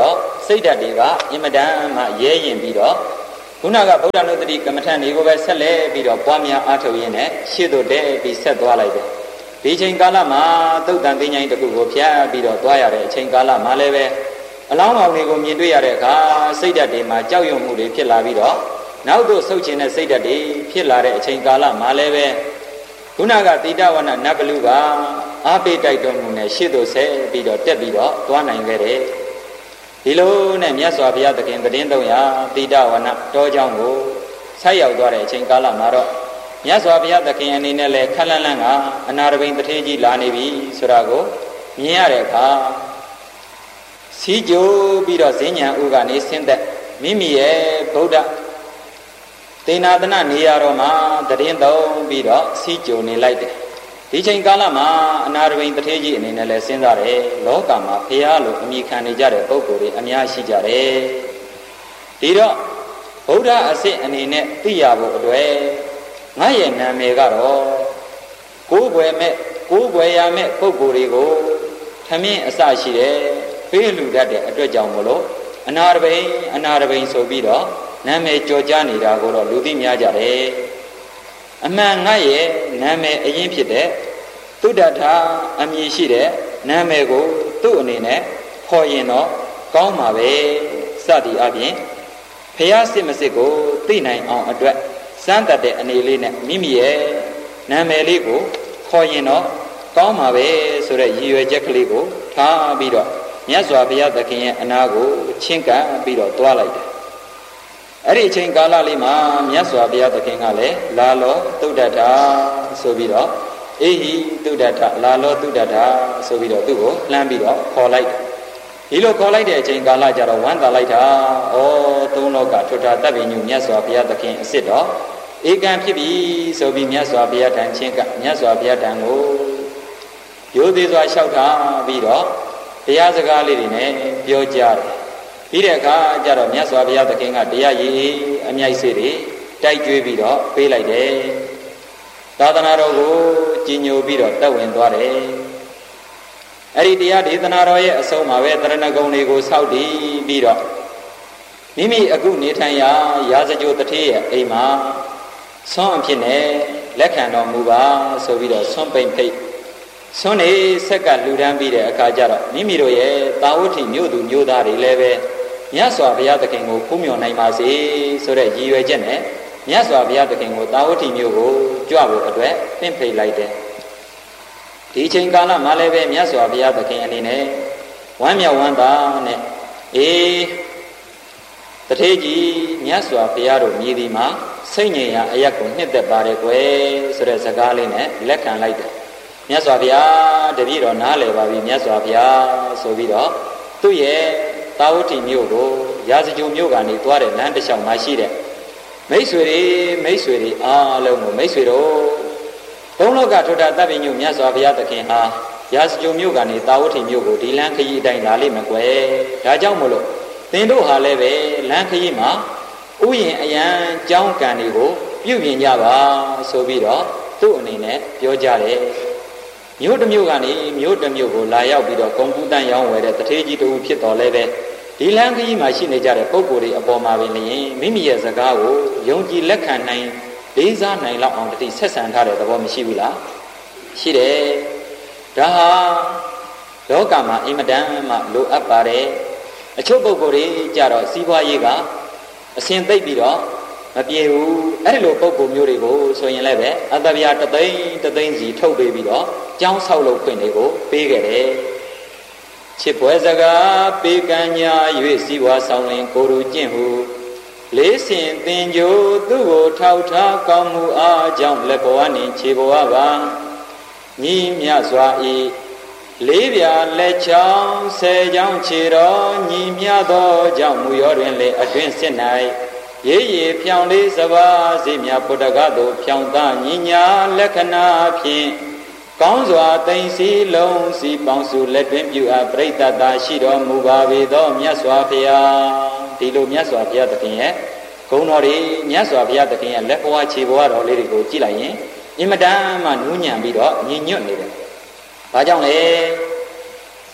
စိတ်ဓာတ်တွေကအင်မတန်မှရဲရင်ပြီးတော့ခုနကဗုဒ္ဓနုတ္တိကမ္မထန်တွေကိုပဲဆက်လက်ပြီးတော့ပွားများအားထုတ်ရင်းနဲ့ရှေ့သို့တည့်ပြီးဆက်သွားလိုက်တယ်ဒီချိန်ကာလမှာသုတ်တန်သိဉ္ဇဉ်တစ်ခုကိုဖျက်ပြီးတော့သွားရတဲ့အချိန်ကာလမှာလည်းပဲအလောင်းကောင်တွေကိုမြင်တွေ့ရတဲ့အခါစိတ်ဓာတ်တွေမှာကြောက်ရွံ့မှုတွေဖြစ်လာပြီးတော့နောက်သို့ဆုတ်ချင်တဲ့စိတ်ဓာတ်တွေဖြစ်လာတဲ့အချိန်ကာလမှာလည်းပဲခုနကတိတဝနနတ်ဘလူကအားပေးတိုက်တွန်းမှုနဲ့ရှေ့သို့ဆက်ပြီးတော့တက်ပြီးတော့သွားနိုင်ခဲ့တယ်ဒီလိုနဲ့မြတ်စွာဘုရားသခင်သတင်းသုံးရာတိတဝနတောเจ้าကိုဆိုက်ရောက်သွားတဲ့အချိန်ကာလမှာတော့မြတ်စွာဘုရားသခင်အနေနဲ့လည်းခက်လန့်လန့်ကအနာရဘိန်တထေးကြီးလာနေပြီဆိုတာကိုမြင်ရတဲ့အခါစီးကြိုပြီးတော့ဈဉ္ဉံဥကနေဆင်းသက်မိမိရဲ့ဗုဒ္ဓသေနာသနနေရာတော်မှာသတင်းသုံးပြီးတော့စီးကြိုနေလိုက်တယ်ဒီချိန်ကာလမှာအနာရဘိန်တထေးကြီးအနေနဲ့လည်းစဉ်းစားတယ်လောကမှာဘုရားလိုအမိခံနေကြတဲ့ပုဂ္ဂိုလ်တွေအများရှိကြတယ်ဒီတော့ဗုဒ္ဓအစစ်အနေနဲ့သိရဖို့အတွက်ငါရဲ့နာမည်ကတော့ကိုးကွယ်မဲ့ကိုးကွယ်ရမဲ့ပုဂ္ဂိုလ်တွေကိုထမင်းအစရှိတယ်ပေးလူတတ်တဲ့အတွက်ကြောင့်မလို့အနာရဘိန်အနာရဘိန်ဆိုပြီးတော့နာမည်ကြော်ကြားနေတာကိုတော့လူသိများကြတယ်အမှန်ငါရဲ့နာမည်အရင်ဖြစ်တဲ့သုဒ္ဓထာအမည်ရှိတဲ့နာမည်ကိုသူ့အနေနဲ့ခေါ်ရင်တော့ကောင်းပါပဲစသည်အပြင်ဖျားစစ်မစစ်ကိုသိနိုင်အောင်အတွက်စမ်းတတ်တဲ့အနေလေးနဲ့မိမိရဲ့နာမည်လေးကိုခေါ်ရင်တော့ကောင်းပါပဲဆိုတဲ့ရည်ရွယ်ချက်ကလေးကိုထားပြီးတော့မြတ်စွာဘုရားသခင်ရဲ့အနာကိုချင့်ကပ်ပြီးတော့တွားလိုက်တယ်အဲ့ဒီအချိန်ကာလလေးမှာမြတ်စွာဘုရားသခင်ကလည်းလာလောသုဒ္ဓထာဆိုပြီးတော့အေဟိသုဒ္ဓထာလာလောသုဒ္ဓထာဆိုပြီးတော့သူ့ကိုလှမ်းပြီးတော့ခေါ်လိုက်ဒီလိုခေါ်လိုက်တဲ့အချိန်ကာလကျတော့ဝမ်းသာလိုက်တာဩသုံးလောကထွဋ္ဌာတပ်ပင်ညုမြတ်စွာဘုရားသခင်အစ်စ်တော်ဧကံဖြစ်ပြီဆိုပြီးမြတ်စွာဘုရားထံချင်းကမြတ်စွာဘုရားထံကိုရိုသေစွာလျှောက်ထားပြီးတော့တရားစကားလေးတွေနဲ့ပြောကြတယ်ပြီးတဲ့အခါကျတော့မြတ်စွာဘုရားသခင်ကတရားရည်အမြိုက်စေတွေတိုက်ကြွေးပြီးတော့ပေးလိုက်တယ်သာသနာတော်ကိုကြီးညိုပြီးတော့တက်ဝင်သွားတယ်အဲ့ဒီတရားဒေသနာတော်ရဲ့အဆုံးမှာပဲတရဏဂုံတွေကိုစောက်တည်ပြီးတော့မိမိအခုနေထိုင်ရာရာဇကြိုတထေးရဲ့အိမ်မှာဆွမ်းအဖြစ်နဲ့လက်ခံတော်မူပါဆိုပြီးတော့ဆွမ်းပိန်ဖိတ်ဆွမ်းနေဆက်ကလှူဒန်းပြီးတဲ့အခါကျတော့မိမိတို့ရဲ့တာဝတိမြို့သူမြို့သားတွေလည်းပဲမြတ်စွာဘုရားသခင်ကိုဖူးမြော်နိုင်ပါစေဆိုတဲ့ရည်ရွယ်ချက်နဲ့မြတ်စွာဘုရားသခင်ကိုတာဝတိမြို့ကိုကြွဖို့အတွက်ပင့်ဖိတ်လိုက်တယ်ဒီချိန်ကာလမှာလည်းပဲမြတ်စွာဘုရားသခင်အနေနဲ့ဝမ်းမြောက်ဝမ်းသာနဲ့အေးတထေးကြီးမြတ်စွာဘုရားတို့မြည်ဒီမှာစိတ်ငြိမ်ရာအရက်ကိုနှစ်သက်ပါတယ်ကွယ်ဆိုတဲ့စကားလေးနဲ့လက်ခံလိုက်တယ်မြတ်စွာဘုရားတပည့်တော်နားလည်ပါပြီမြတ်စွာဘုရားဆိုပြီးတော့သူ့ရဲ့တာဝတိမြို့ကိုရာဇကြိုမြို့ကနေသွားတဲ့လမ်းတစ်လျှောက်မှာရှိတဲ့မိတ်ဆွေတွေမိတ်ဆွေတွေအားလုံးကိုမိတ်ဆွေတို့ဘုံလောကထွဋ္ဌာတပ်ပင်ညုမြတ်စွာဘုရားသခင်ဟာရာဇကြိုမြို့ကနေတာဝတိမြို့ကိုဒီလမ်းခရီးအတိုင်းလာလိမ့်မယ်ကွယ်ဒါကြောင့်မလို့သင်တို့ဟာလည်းပဲလမ်းခရီးမှာဥယျာဉ်အယံကြောင်းကံတွေကိုပြုပြင်ကြပါဆိုပြီးတော့သူ့အနေနဲ့ပြောကြတယ်မြို့တစ်မြို့ကနေမြို့တစ်မြို့ကိုလာရောက်ပြီးတော့ဂုံကူးတန်းရောင်းဝယ်တဲ့တထေးကြီးတူဖြစ်တော်လဲပဲဒီလမ်းခရီးမှာရှိနေကြတဲ့ပုဂ္ဂိုလ်တွေအပေါ်မှာပင်လျင်မိမိရဲ့စကားကိုယုံကြည်လက်ခံနိုင်လေးစားနိုင်လောက်အောင်တတိဆက်ဆံထားတဲ့သဘောမရှိဘူးလားရှိတယ်ဒါဟာလောကမှာအင်မတန်မှလိုအပ်ပါတယ်အချို့ပုဂ္ဂိုလ်တွေကြတော့စီးပွားရေးကအစဉ်သိပ်ပြီးတော့မပြေဘူးအဲ့ဒီလိုပုဂ္ဂိုလ်မျိုးတွေကိုဆိုရင်လည်းပဲအတ္တဗျာတသိန်းတသိန်းစီထုတ်ပေးပြီးတော့ကျောင်းဆောက်လုပ်ခွင့်တွေကိုပေးခဲ့တယ်ချစ်ပွဲစကားပေးကမ်းညာ၍စီးပွားဆောင်လင်ကိုရူကျင့်ဟုလေးစင်သင်ကြိုသူ့ကိုထောက်ထားကောင်းမှုအားကြောင့်လက်ဘဝနှင့်ခြေဘဝပါညီမြစွာဤလေးပြလက်ချောင်းဆယ်ချောင်းခြေတော်ညီမြသောကြောင့်မူရောတွင်လေအတွင်စစ်၌ရေရေဖြောင်လေးစပါးစီမြပုတ္တကသို့ဖြောင်သားညီညာလက္ခဏာဖြင့်ကောင်းစွာသိမ့်စီလုံးစီပေါင်းစုလက်တွင်ပြုအပ်ပြိတ္တတာရှိတော်မူပါပေသောမြတ်စွာဘုရားဒီလိုမြတ်စွာဘုရားသခင်ရဲ့ဂုဏ်တော်တွေမြတ်စွာဘုရားသခင်ရဲ့လက်ဘဝခြေဘဝတော်လေးတွေကိုကြည့်လိုက်ရင်အင်မတန်မှနူးညံ့ပြီးတော့ညီညွတ်နေတယ်။ဘာကြောင့်လဲ။သ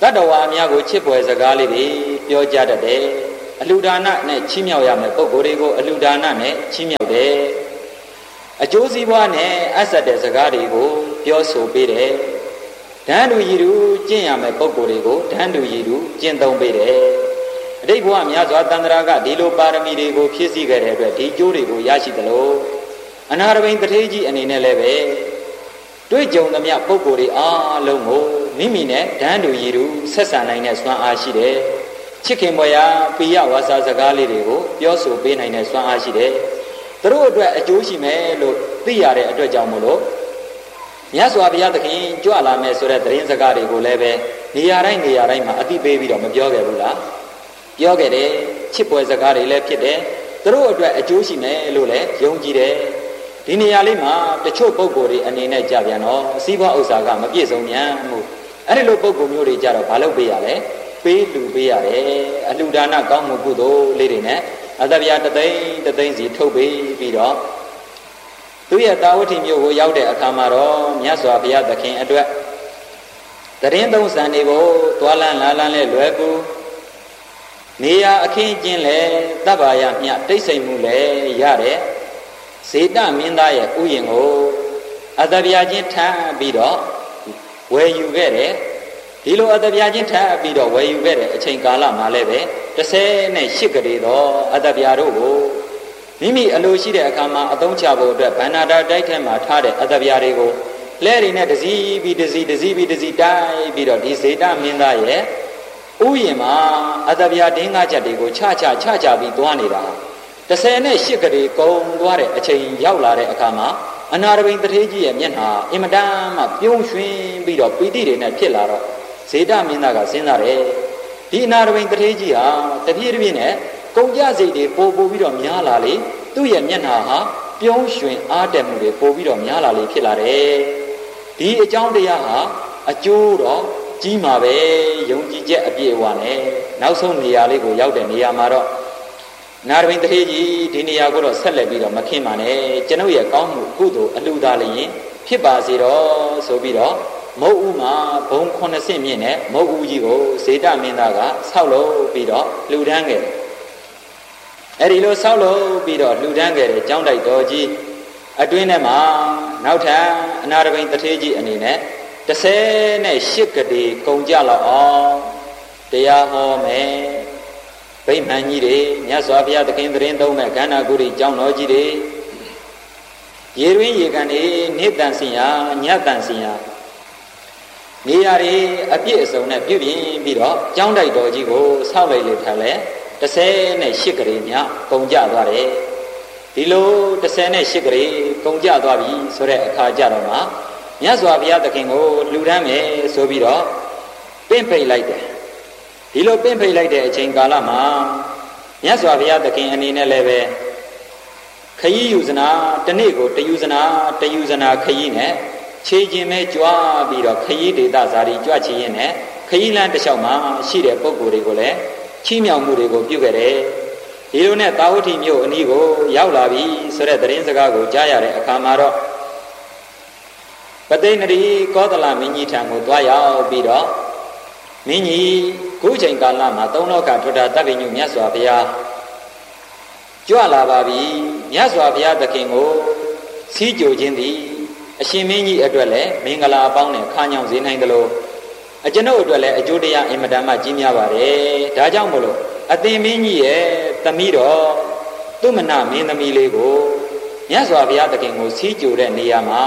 တတ္တဝါများကိုချစ်ပွယ်စကားလေးတွေပြောကြတတ်တယ်အလှူဒါနနဲ့ချီးမြှောက်ရမယ်ပုဂ္ဂိုလ်တွေကိုအလှူဒါနနဲ့ချီးမြှောက်တယ်အကျိုးစီးပွားနဲ့အဆက်တဲ့စကားတွေကိုပြောဆိုပေးတယ်ဓာန်တူရည်တူကျင့်ရမယ်ပုဂ္ဂိုလ်တွေကိုဓာန်တူရည်တူကျင့်သုံးပေးတယ်အတိတ်ဘဝများစွာတန္တရာကဒီလိုပါရမီတွေကိုဖြည့်ဆည်းခဲ့တဲ့အတွက်ဒီကျိုးတွေကိုရရှိသလိုအနာရဘိန်တထေးကြီးအနေနဲ့လည်းပဲတွေ့ကြုံသမျှပုဂ္ဂိုလ်တွေအားလုံးကိုမိမိနဲ့ဓာန်တူရည်တူဆက်ဆံနိုင်တဲ့စွမ်းအားရှိတယ်ချစ်ခင်မွေရာပိယဝါစာစကားလေးတွေကိုပြောဆိုပေးနိုင်တဲ့စွမ်းအားရှိတယ်သူတို့အတွက်အကျိုးရှိမယ်လို့သိရတဲ့အတွက်ကြောင့်မို့လို့မြတ်စွာဘုရားသခင်ကြွလာမယ်ဆိုတဲ့သတင်းစကားတွေကိုလည်းပဲနေရာတိုင်းနေရာတိုင်းမှာအသိပေးပြီးတော့မပြောခဲ့ဘူးလားပြောခဲ့တယ်ချစ်ပွဲစကားတွေလည်းဖြစ်တယ်သူတို့အတွက်အကျိုးရှိမယ်လို့လည်းယုံကြည်တယ်ဒီနေရာလေးမှာတချို့ပုဂ္ဂိုလ်တွေအနေနဲ့ကြပြန်တော့အစည်းအဝေးဥစ္စာကမပြည့်စုံမြန်မှုအဲ့ဒီလိုပုဂ္ဂိုလ်မျိုးတွေကြတော့ဘာလုပ်ပေးရလဲပေးလူပေးရတယ်အလှူဒါနကောင်းမှုကုသိုလ်လေးတွေနဲ့အတ္တဗျာတသိန်းတသိန်းစီထုတ်ပေးပြီးတော့သူရဲ့တာဝတိမြို့ကိုရောက်တဲ့အခါမှာတော့မြတ်စွာဘုရားသခင်အတွက်တရင်သုံးဆန်တွေကိုတွာလန်းလာလန်းလဲလွယ်ကူနေရာအခင်းကျင်းလဲတပ်ပါရမြတိတ်ဆိတ်မှုလဲရတဲ့ဇေတမင်းသားရဲ့ဥယျာဉ်ကိုအတ္တဗျာချင်းထမ်းပြီးတော့ဝယ်ယူခဲ့တယ်ဒီလိုအတ္တဗျာချင်းထပ်ပြီးတော့ဝယ်ယူခဲ့တဲ့အချိန်ကာလမှာလည်းပဲတစ်ဆယ်နဲ့ရှစ်ကလေးတော့အတ္တဗျာတို့ကိုမိမိအလိုရှိတဲ့အခါမှာအသုံးချဖို့အတွက်ဗန္နာတာတိုက်ထဲမှာထားတဲ့အတ္တဗျာတွေကိုလဲတွေနဲ့တစည်းပြီးတစည်းတစည်းပြီးတစည်းတိုက်ပြီးတော့ဒီဇေတမင်းသားရဲ့ဥယျာဉ်မှာအတ္တဗျာဒင်းကားချက်တွေကိုချချချချပြီးသွားနေတာတစ်ဆယ်နဲ့ရှစ်ကလေးကုံသွားတဲ့အချိန်ရောက်လာတဲ့အခါမှာအနာရဘိန်တထေးကြီးရဲ့မျက်နှာအင်မတန်မှပြုံးရွှင်ပြီးတော့ပီတိတွေနဲ့ဖြစ်လာတော့ဇေတမင်းသားကစဉ်းစားတယ်ဒီအနာရဘိန်တထေးကြီးဟာတပြည့်တပြည့်နဲ့ကုန်ကြစိတ်တွေပို့ပို့ပြီးတော့များလာလေသူ့ရဲ့မျက်နှာဟာပြုံးရွှင်အားတက်မှုတွေပို့ပြီးတော့များလာလေဖြစ်လာတယ်ဒီအကြောင်းတရားဟာအကျိုးတော့ကြီးမှာပဲယုံကြည်ချက်အပြည့်အဝနဲ့နောက်ဆုံးနေရာလေးကိုရောက်တဲ့နေရာမှာတော့နာရဘိန်တထေးကြီးဒီနေရာကိုတော့ဆက်လက်ပြီးတော့မခင်းပါနဲ့ကျွန်ုပ်ရဲ့ကောင်းမှုကုသိုလ်အလှူဒါလျင်ဖြစ်ပါစေတော့ဆိုပြီးတော့မုတ်ဦးမှာဘုံခုနှစ်ဆင့်မြင့်နဲ့မုတ်ဦးကြီးကိုဇေတမင်းသားကဆောက်လုပ်ပြီးတော့လှူဒန်းခဲ့တယ်အဲ့ဒီလိုဆောက်လုပ်ပြီးတော့လှူဒန်းခဲ့တဲ့ကျောင်းတိုက်တော်ကြီးအတွင်းထဲမှာနောက်ထပ်အနာရဘိန်တထေးကြီးအနေနဲ့တစ်ဆယ်နဲ့ရှစ်ကတိကုံကြလောက်အောင်တရားဟောမယ်ဗိမာန်ကြီးတွေမြတ်စွာဘုရားသခင်သတင်းသုံးမဲ့ကန္နာဂုရီကျောင်းတော်ကြီးတွေရေရင်းရေကန်တွေနေတန်စင်ရာညတန်စင်ရာနေရာတွေအပြည့်အစုံနဲ့ပြုပြင်ပြီးတော့ကျောင်းတိုက်တော်ကြီးကိုဆောက်လိုက်လေထားလဲတစ်ဆယ်နဲ့ရှစ်ကလေးညကုံကြသွားတယ်ဒီလိုတစ်ဆယ်နဲ့ရှစ်ကလေးကုံကြသွားပြီဆိုတဲ့အခါကြတော့မှမြတ်စွာဘုရားသခင်ကိုလှူဒန်းမယ်ဆိုပြီးတော့ပင့်ဖိတ်လိုက်တယ်ဒီလိုပင့်ဖိတ်လိုက်တဲ့အချိန်ကာလမှာမြတ်စွာဘုရားသခင်အနေနဲ့လည်းပဲခရီးယူဇနာတနေ့ကိုတယူဇနာတယူဇနာခရီးနဲ့ခြေချင်းပဲကြွားပြီးတော့ခရီးဒေသဇာတိကြွချရင်းနဲ့ခရီးလမ်းတစ်လျှောက်မှာရှိတဲ့ပုဂ္ဂိုလ်တွေကိုလည်းချီးမြှောက်မှုတွေကိုပြုခဲ့တယ်ဒီလိုနဲ့တာဝတိမြို့အနီးကိုရောက်လာပြီဆိုတဲ့သတင်းစကားကိုကြားရတဲ့အခါမှာတော့ပသိဏရီကောသလမင်းကြီးထံကိုသွားရောက်ပြီးတော့မင်းကြီးခုချိန်ကာလမှာသုံးလောကထွတ်တာတပ်ပိညုမြတ်စွာဘုရားကြွလာပါပြီမြတ်စွာဘုရားသခင်ကိုစီးကြိုခြင်းသည်အရှင်မင်းကြီးအတွက်လည်းမင်္ဂလာအပေါင်းနဲ့ခါညောင်းစေနိုင်တယ်လို့အကျွန်ုပ်အတွက်လည်းအကျိုးတရားအင်မတန်မှကြီးများပါတယ်ဒါကြောင့်မို့လို့အသင်မင်းကြီးရဲ့သမီးတော်သူမနာမင်းသမီးလေးကိုမြတ်စွာဘုရားသခင်ကိုစီးကြိုတဲ့နေရာမှာ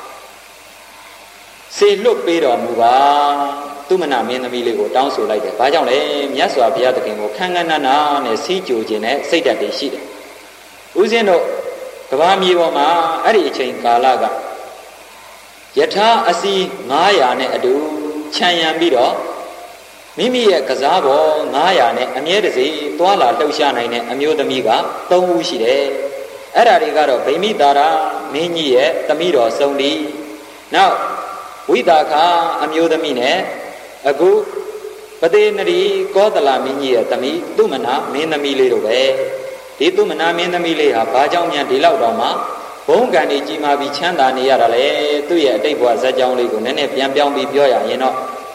စေလွတ်ပေးတော်မူပါသူမနာမင်းသမီးလေးကိုတောင်းဆိုလိုက်တယ်ဘာကြောင့်လဲမြတ်စွာဘုရားသခင်ကိုခန်းခန်းနာနာနဲ့စီးကြိုခြင်းနဲ့စိတ်ဓာတ်တွေရှိတယ်ဦးဇင်းတို့ကဘာမြေပေါ်မှာအဲ့ဒီအချိန်ကာလကယထာအစီငါးရာနဲ့အတူခြံရံပြီးတော့မိမိရဲ့ကစားပေါ်ငါးရာနဲ့အမြဲတစေသွားလာလှုပ်ရှားနိုင်တဲ့အမျိုးသမီးကသုံးဦးရှိတယ်အဲ့ဒါတွေကတော့ဗိမိတာရာမင်းကြီးရဲ့သမီးတော်စုံဒီနောက်ဝိတာခအမျိုးသမီးနဲ့အခုပတိနရီကောသလမင်းကြီးရဲ့သမီးသူမနာမင်းသမီးလေးတို့ပဲဒီသူမနာမင်းသမီးလေးဟာဘာကြောင့်များဒီလောက်တော့မှဘုံကံတွေကြီးမားပြီးချမ်းသာနေရတာလေသူ့ရဲ့အတိတ်ဘဝဇာတ်ကြောင်းလေးကိုနည်းနည်းပြန်ပြောင်းပြီးပြောရရင်တော့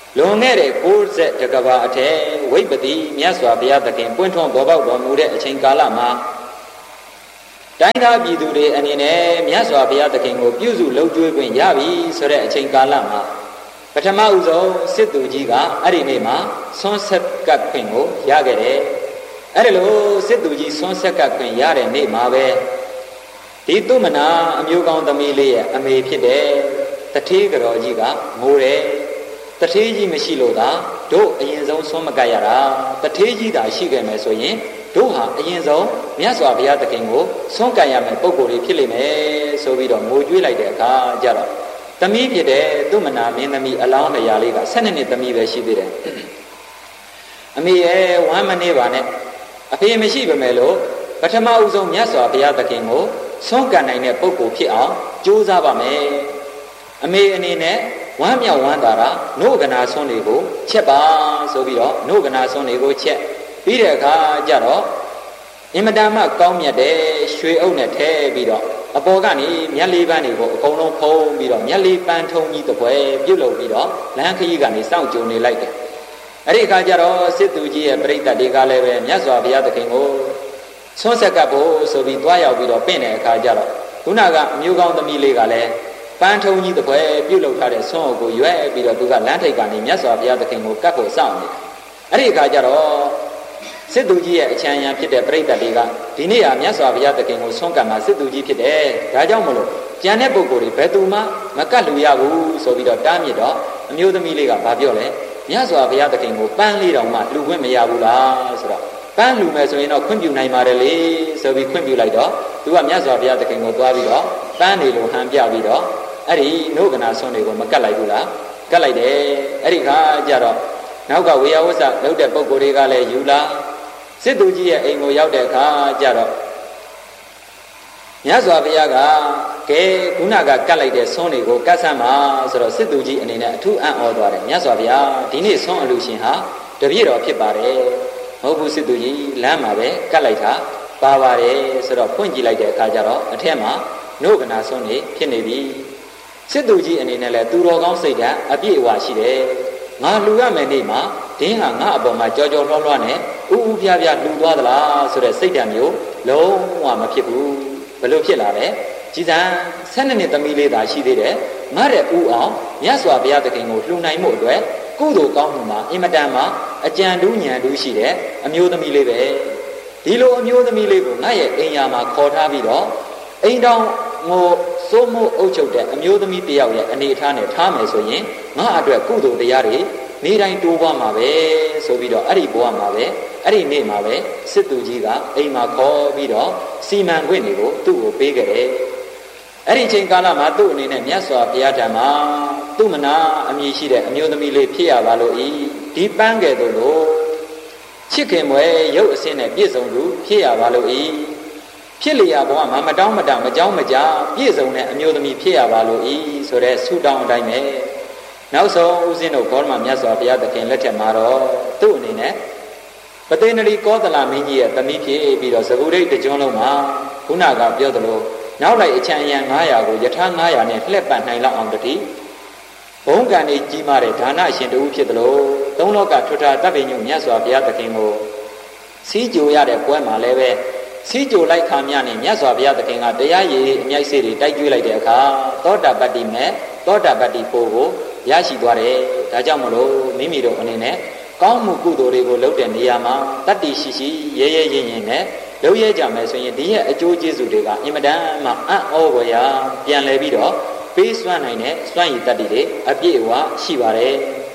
လွန်ခဲ့တဲ့ကိုးဆယ်တကဘာအထက်ဝိပတိမြတ်စွာဘုရားသခင်ပွင့်ထွန်းပေါ်ပေါက်တော်မူတဲ့အချိန်ကာလမှာတိုင်းသားပြည်သူတွေအနေနဲ့မြတ်စွာဘုရားသခင်ကိုပြုစုလုပ်ကြွေးခွင့်ရပြီဆိုတဲ့အချိန်ကာလမှာပထမဦးဆုံးစစ်သူကြီးကအဲ့ဒီနေ့မှာဆွမ်းဆက်ကပ်ခွင့်ကိုရခဲ့တယ်။အဲ့ဒီလိုစစ်သူကြီးဆွမ်းဆက်ကပ်ခွင့်ရတဲ့နေ့မှာပဲဒီသူမနာအမျိုးကောင်းသမီးလေးရဲ့အမေဖြစ်တဲ့တထေးကတော်ကြီးကငိုတယ်။တထေးကြီးမရှိလို့သာတို့အရင်ဆုံးဆွမ်းမကပ်ရတာတထေးကြီးသာရှိခဲ့မယ်ဆိုရင်တို့ဟာအရင်ဆုံးမြတ်စွာဘုရားသခင်ကိုဆွမ်းကပ်ရမယ်ပုံကိုယ်လေးဖြစ်လိမ့်မယ်ဆိုပြီးတော့ငိုကြွေးလိုက်တဲ့အခါကျတော့သမီးဖြစ်တဲ့သူမနာမင်းသမီးအလောင်းမယားလေးကဆယ်နှစ်နှစ်သမီးပဲရှိသေးတယ်အမေရဲ့ဝမ်းမနေပါနဲ့အဖေမရှိပါမယ်လို့ပထမဦးဆုံးမြတ်စွာဘုရားသခင်ကိုဆွမ်းကပ်နိုင်တဲ့ပုဂ္ဂိုလ်ဖြစ်အောင်ကြိုးစားပါမယ်အမေအနေနဲ့ဝမ်းမြောက်ဝမ်းသာတာနှုတ်ကနာဆွမ်းတွေကိုချက်ပါဆိုပြီးတော့နှုတ်ကနာဆွမ်းတွေကိုချက်ပြီးတဲ့အခါကျတော့အင်မတန်မှကောင်းမြတ်တဲ့ရွှေအုပ်နဲ့ထဲပြီးတော့အပေါ်ကနေမြက်လေးပန်းတွေကိုအကုန်လုံးဖုံးပြီးတော့မြက်လေးပန်းထုံကြီးတစ်ပွဲပြုတ်လုပ်ပြီးတော့လမ်းခရီးကနေစောင့်ကြုံနေလိုက်တယ်အဲ့ဒီအခါကျတော့စစ်သူကြီးရဲ့ပြိဿတွေကလည်းပဲမြတ်စွာဘုရားသခင်ကိုဆွမ်းဆက်ကပ်ဖို့ဆိုပြီးတွားရောက်ပြီးတော့ပင့်တဲ့အခါကျတော့ခုနကအမျိုးကောင်းသမီးလေးကလည်းပန်းထုံကြီးတစ်ပွဲပြုတ်လုပ်ထားတဲ့ဆွမ်းအုပ်ကိုရွဲ့ပြီးတော့သူကလမ်းထိပ်ကနေမြတ်စွာဘုရားသခင်ကိုကပ်ဖို့စောင့်နေတယ်အဲ့ဒီအခါကျတော့စစ်သူကြီးရဲ့အချမ်းရံဖြစ်တဲ့ပြိဿတွေကဒီနေ့ဟာမြတ်စွာဘုရားသခင်ကိုဆွမ်းကပ်မှာစစ်သူကြီးဖြစ်တယ်ဒါကြောင့်မလို့ကျန်တဲ့ပုဂ္ဂိုလ်တွေဘယ်သူမှမကပ်လို့ရဘူးဆိုပြီးတော့တားမြစ်တော့အမျိုးသမီးလေးကဘာပြောလဲမြတ်စွာဘုရားသခင်ကိုပန်းလေးတောင်မှလူခွင့်မရဘူးလားဆိုတော့ပန်းလူမယ်ဆိုရင်တော့ခွင့်ပြုနိုင်ပါတယ်လေဆိုပြီးခွင့်ပြုလိုက်တော့သူကမြတ်စွာဘုရားသခင်ကိုသွားပြီးတော့ပန်းနေလို့ဟန်ပြပြီးတော့အဲ့ဒီနှုတ်ကနာဆွမ်းတွေကိုမကပ်လိုက်ဘူးလားကပ်လိုက်တယ်အဲ့ဒီခါကျတော့နောက်ကဝေယဝဆလုပ်တဲ့ပုဂ္ဂိုလ်တွေကလည်းယူလာစစ်သူကြီးရဲ့အိမ်ကိုရောက်တဲ့အခါကျတော့မြတ်စွာဘုရားကကဲခုနကကတ်လိုက်တဲ့ဆွမ်းတွေကိုကတ်ဆမ်းပါဆိုတော့စစ်သူကြီးအနေနဲ့အထူးအံ့ဩသွားတယ်မြတ်စွာဘုရားဒီနေ့ဆွမ်းအလူရှင်ဟာတပည့်တော်ဖြစ်ပါတယ်မဟုတ်ဘူးစစ်သူကြီးလမ်းမှာပဲကတ်လိုက်တာပါပါတယ်ဆိုတော့ဖွင့်ကြည့်လိုက်တဲ့အခါကျတော့အထက်မှာနှုတ်ကနာဆွမ်းတွေဖြစ်နေပြီစစ်သူကြီးအနေနဲ့လည်းသူတော်ကောင်းစိတ်ဓာတ်အပြည့်အဝရှိတယ်ငါလူရမယ်နေ့မှာဒင်းဟာငါအပေါ်မှာကြောကြောလွှားလွှားနဲ့ဥဥပြပြလူသွားသလားဆိုတဲ့စိတ်ဓာတ်မျိုးလုံးဝမဖြစ်ဘူးဘလို့ဖြစ်လာလဲကြီးစံဆယ်နှစ်နှစ်သမီးလေးသာရှိသေးတယ်ငါတဲ့ဥအောင်မြတ်စွာဘုရားသခင်ကိုလှူနိုင်မှုအတွက်ကုသိုလ်ကောင်းမှုမှာအင်မတန်မှအကြံတူးညံတူးရှိတဲ့အမျိုးသမီးလေးပဲဒီလိုအမျိုးသမီးလေးကိုငါရဲ့အိမ်ယာမှာခေါ်ထားပြီးတော့အိမ်တောင်ငိုစိုးမိုးအုပ်ချုပ်တဲ့အမျိုးသမီးတယောက်ရဲ့အနေအထားနဲ့ထားမယ်ဆိုရင်ငါအတွက်ကုသိုလ်တရားတွေနေတိုင်းတိုးပွားမှာပဲဆိုပြီးတော့အဲ့ဒီဘဝမှာပဲအဲ့ဒီနေ့မှာပဲစစ်သူကြီးကအိမ်မှာခေါ်ပြီးတော့စီမံခွင့်တွေကိုသူ့ကိုပေးခဲ့တယ်အဲ့ဒီချိန်ကာလမှာသူ့အနေနဲ့မြတ်စွာဘုရားထံမှာသူ့မနာအမည်ရှိတဲ့အမျိုးသမီးလေးဖြစ်ရပါလို့ဤဒီပန်းကဲ့သို့လို့ချစ်ခင်မွယ်ရုပ်အစင်းနဲ့ပြည့်စုံသူဖြစ်ရပါလို့ဤဖြစ်လျာဘဝမှာမတောင်းမတမကြောင်းမကြပြည့်စုံတဲ့အမျိုးသမီးဖြစ်ရပါလို့ဤဆိုတဲ့ဆုတောင်းအတိုင်းပဲနောက်ဆုံးဦးဇင်းတို့ဘောဓမမြတ်စွာဘုရားသခင်လက်ထက်မှာတော့သူ့အနေနဲ့ပသိဏရီကောသလမင်းကြီးရဲ့သမီးဖြစ်ပြီးတော့သဗုဒိတ်တကျွန်းလုံးမှာခုနကပြောသလိုနောက်လိုက်အချမ်းအယံငါးရာကိုယထာငါးရာနဲ့လှည့်ပတ်နိုင်လောက်အောင်တတိဘုံကံဤကြီးမားတဲ့ဒါနရှင်တူဖြစ်သလိုသုံးလောကထွဋ္ဌာတပ်ပညုမြတ်စွာဘုရားသခင်ကိုစီးကြိုရတဲ့ပွဲမှာလည်းပဲစီးကြိုလိုက်ခါမြနဲ့မြတ်စွာဘုရားသခင်ကတရားရည်အမြိုက်စေးတွေတိုက်ကျွေးလိုက်တဲ့အခါသောတာပတ္တိမဲ့သောတာပတ္တိဖို့ကိုရရှိသွားတယ်ဒါကြောင့်မလို့မိမိတို့အနေနဲ့ကောင်းမှုကုသိုလ်တွေကိုလုပ်တဲ့နေရာမှာတတ္တိရှိရှိရဲရဲရင့်ရင့်နဲ့လုပ်ရကြမယ်ဆိုရင်ဒီရဲ့အကျိုးကျေးဇူးတွေကအင်မတန်မှအံ့ဩဖွယ်ရာပြန်လဲပြီးတော့ပေးစွမ်းနိုင်တဲ့စွမ်းရည်တတ္တိတွေအပြည့်အဝရှိပါတယ်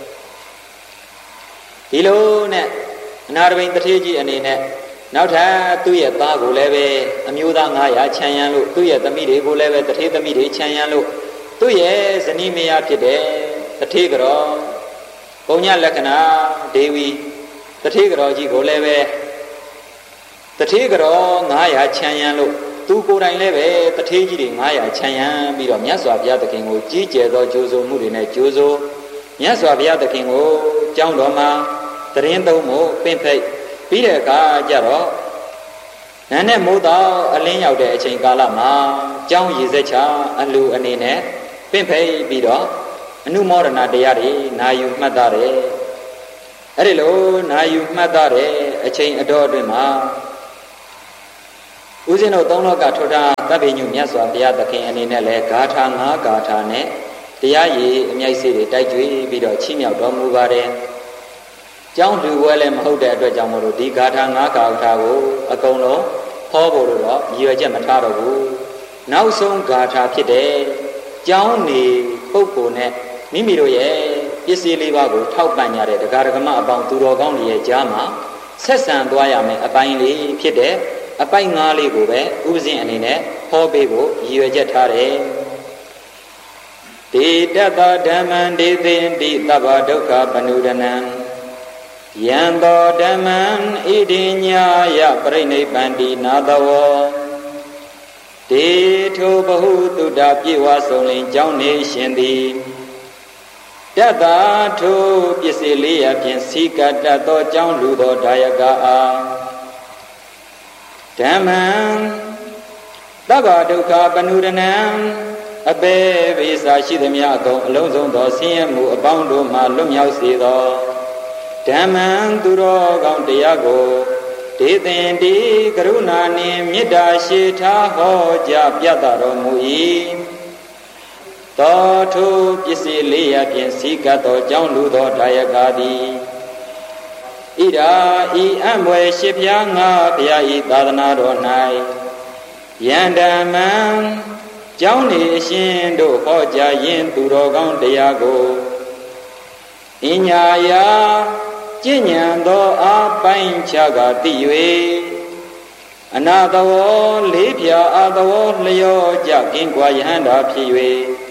ဒီလိုနဲ့အနာတပိန်တထေးကြီးအနေနဲ့နောက်ထပ်သူ့ရဲ့သားကိုလည်းပဲအမျိုးသားငါးရာခြံရံလို့သူ့ရဲ့သမီးတွေကိုလည်းပဲတထေးသမီးတွေခြံရံလို့သူ့ရဲ့ဇနီးမယားဖြစ်တဲ့တထေးကတော်ပုံညလက္ခဏာဒေဝီတထေးကတော်ကြီးကိုလည်းပဲတထေးကတော်ငါးရာခြံရံလို့သူကိုယ်တိုင်လည်းပဲတထေးကြီးတွေငါးရာခြံရံပြီးတော့မြတ်စွာဘုရားသခင်ကိုကြီးကျယ်သောကြိုးစိုးမှုတွေနဲ့ကြိုးစိုးမြတ်စွာဘုရားသခင်ကိုကျောင်းတော်မှာတရင်သုံးဖို့ပင့်ဖိတ်ပြီးတဲ့အခါကျတော့နာနဲ့မိုးတော်အလင်းရောက်တဲ့အချိန်ကာလမှာကျောင်းရည်စက်ချအလူအနေနဲ့ပင့်ဖိတ်ပြီးတော့အနုမောဒနာတရားတွေနာယူမှတ်သားတယ်အဲ့ဒီလိုနာယူမှတ်သားတယ်အချိန်အတော်အတွင်းမှာဦးဇင်းတို့သုံးလောကထောထားတပ်ပိညုမြတ်စွာဘုရားသခင်အနေနဲ့လဲဂါထာ၅ဂါထာနဲ့တရားရည်အမြိုက်စေတွေတိုက်ကြွေးပြီးတော့ချီးမြှောက်တော်မူပါတယ်ကျောင်းလူပွဲလည်းမဟုတ်တဲ့အတွက်ကြောင့်မို့လို့ဒီဂါထာ၅ဂါထာကိုအကုန်လုံးဟောဖို့လို့တော့ရည်ရွယ်ချက်မထားတော့ဘူးနောက်ဆုံးဂါထာဖြစ်တဲ့ကျောင်းနေပုဂ္ဂိုလ်နဲ့မိမိတို့ရဲ့ပစ္စည်းလေးပါးကိုထောက်ပံ့ကြတဲ့တရားဓမ္မအပေါင်းသူတော်ကောင်းတွေရဲ့ကြားမှာဆက်ဆံသွားရမယ်အပိုင်းလေးဖြစ်တဲ့အပိုင်းငါးလေးကိုပဲဥပဇင်းအနေနဲ့ဟောပေးဖို့ရည်ရွယ်ချက်ထားတယ်ဒေတတဓမ္မံဒေသင်တိသဗ္ဗဒုက္ခပနုဒနံယံသောဓမ္မံဣဒိညာယပရိနိဗ္ဗန္တိနာသဝောဒေထုဘဟုတုဒ္ဓပြေဝဆုံးလင်ကြောင်းနေရှင်သည်တတ္တာထုပစ္စည်းလေးရဖြင့်စီကတတ်သောကြောင်းလူသောဒါယကအားဓမ္မံသဗ္ဗဒုက္ခပနုဒနံအပေဝိစာရှိသမျှအကုန်အလုံးစုံသောဆင်းရဲမှုအပေါင်းတို့မှလွတ်မြောက်စေသောဓမ္မံသူတော်ကောင်းတရားကိုဒေသင်တိကရုဏာနှင့်မေတ္တာရှိထားဟောကြားပြသတော်မူ၏သောထုပစ္စည်းလေးရဖြင့်စီကတ်သောကြောင်းလူသောဒါယကသည်ဣရာဤအံ့ဘွယ်ရှိဖျားငါဘုရားဤသာသနာတော်၌ယန္ဓမ္မံကျောင်းနေအရှင်တို့ဟောကြားရင်သူတော်ကောင်းတရားကိုအညာယာကျင့်ဉဏ်သောအပိုင်းခြားကသိ၍အနာတဝောလေးဖြာအတဝောလျောကြကင်းကွာယဟန္တာဖြစ်၍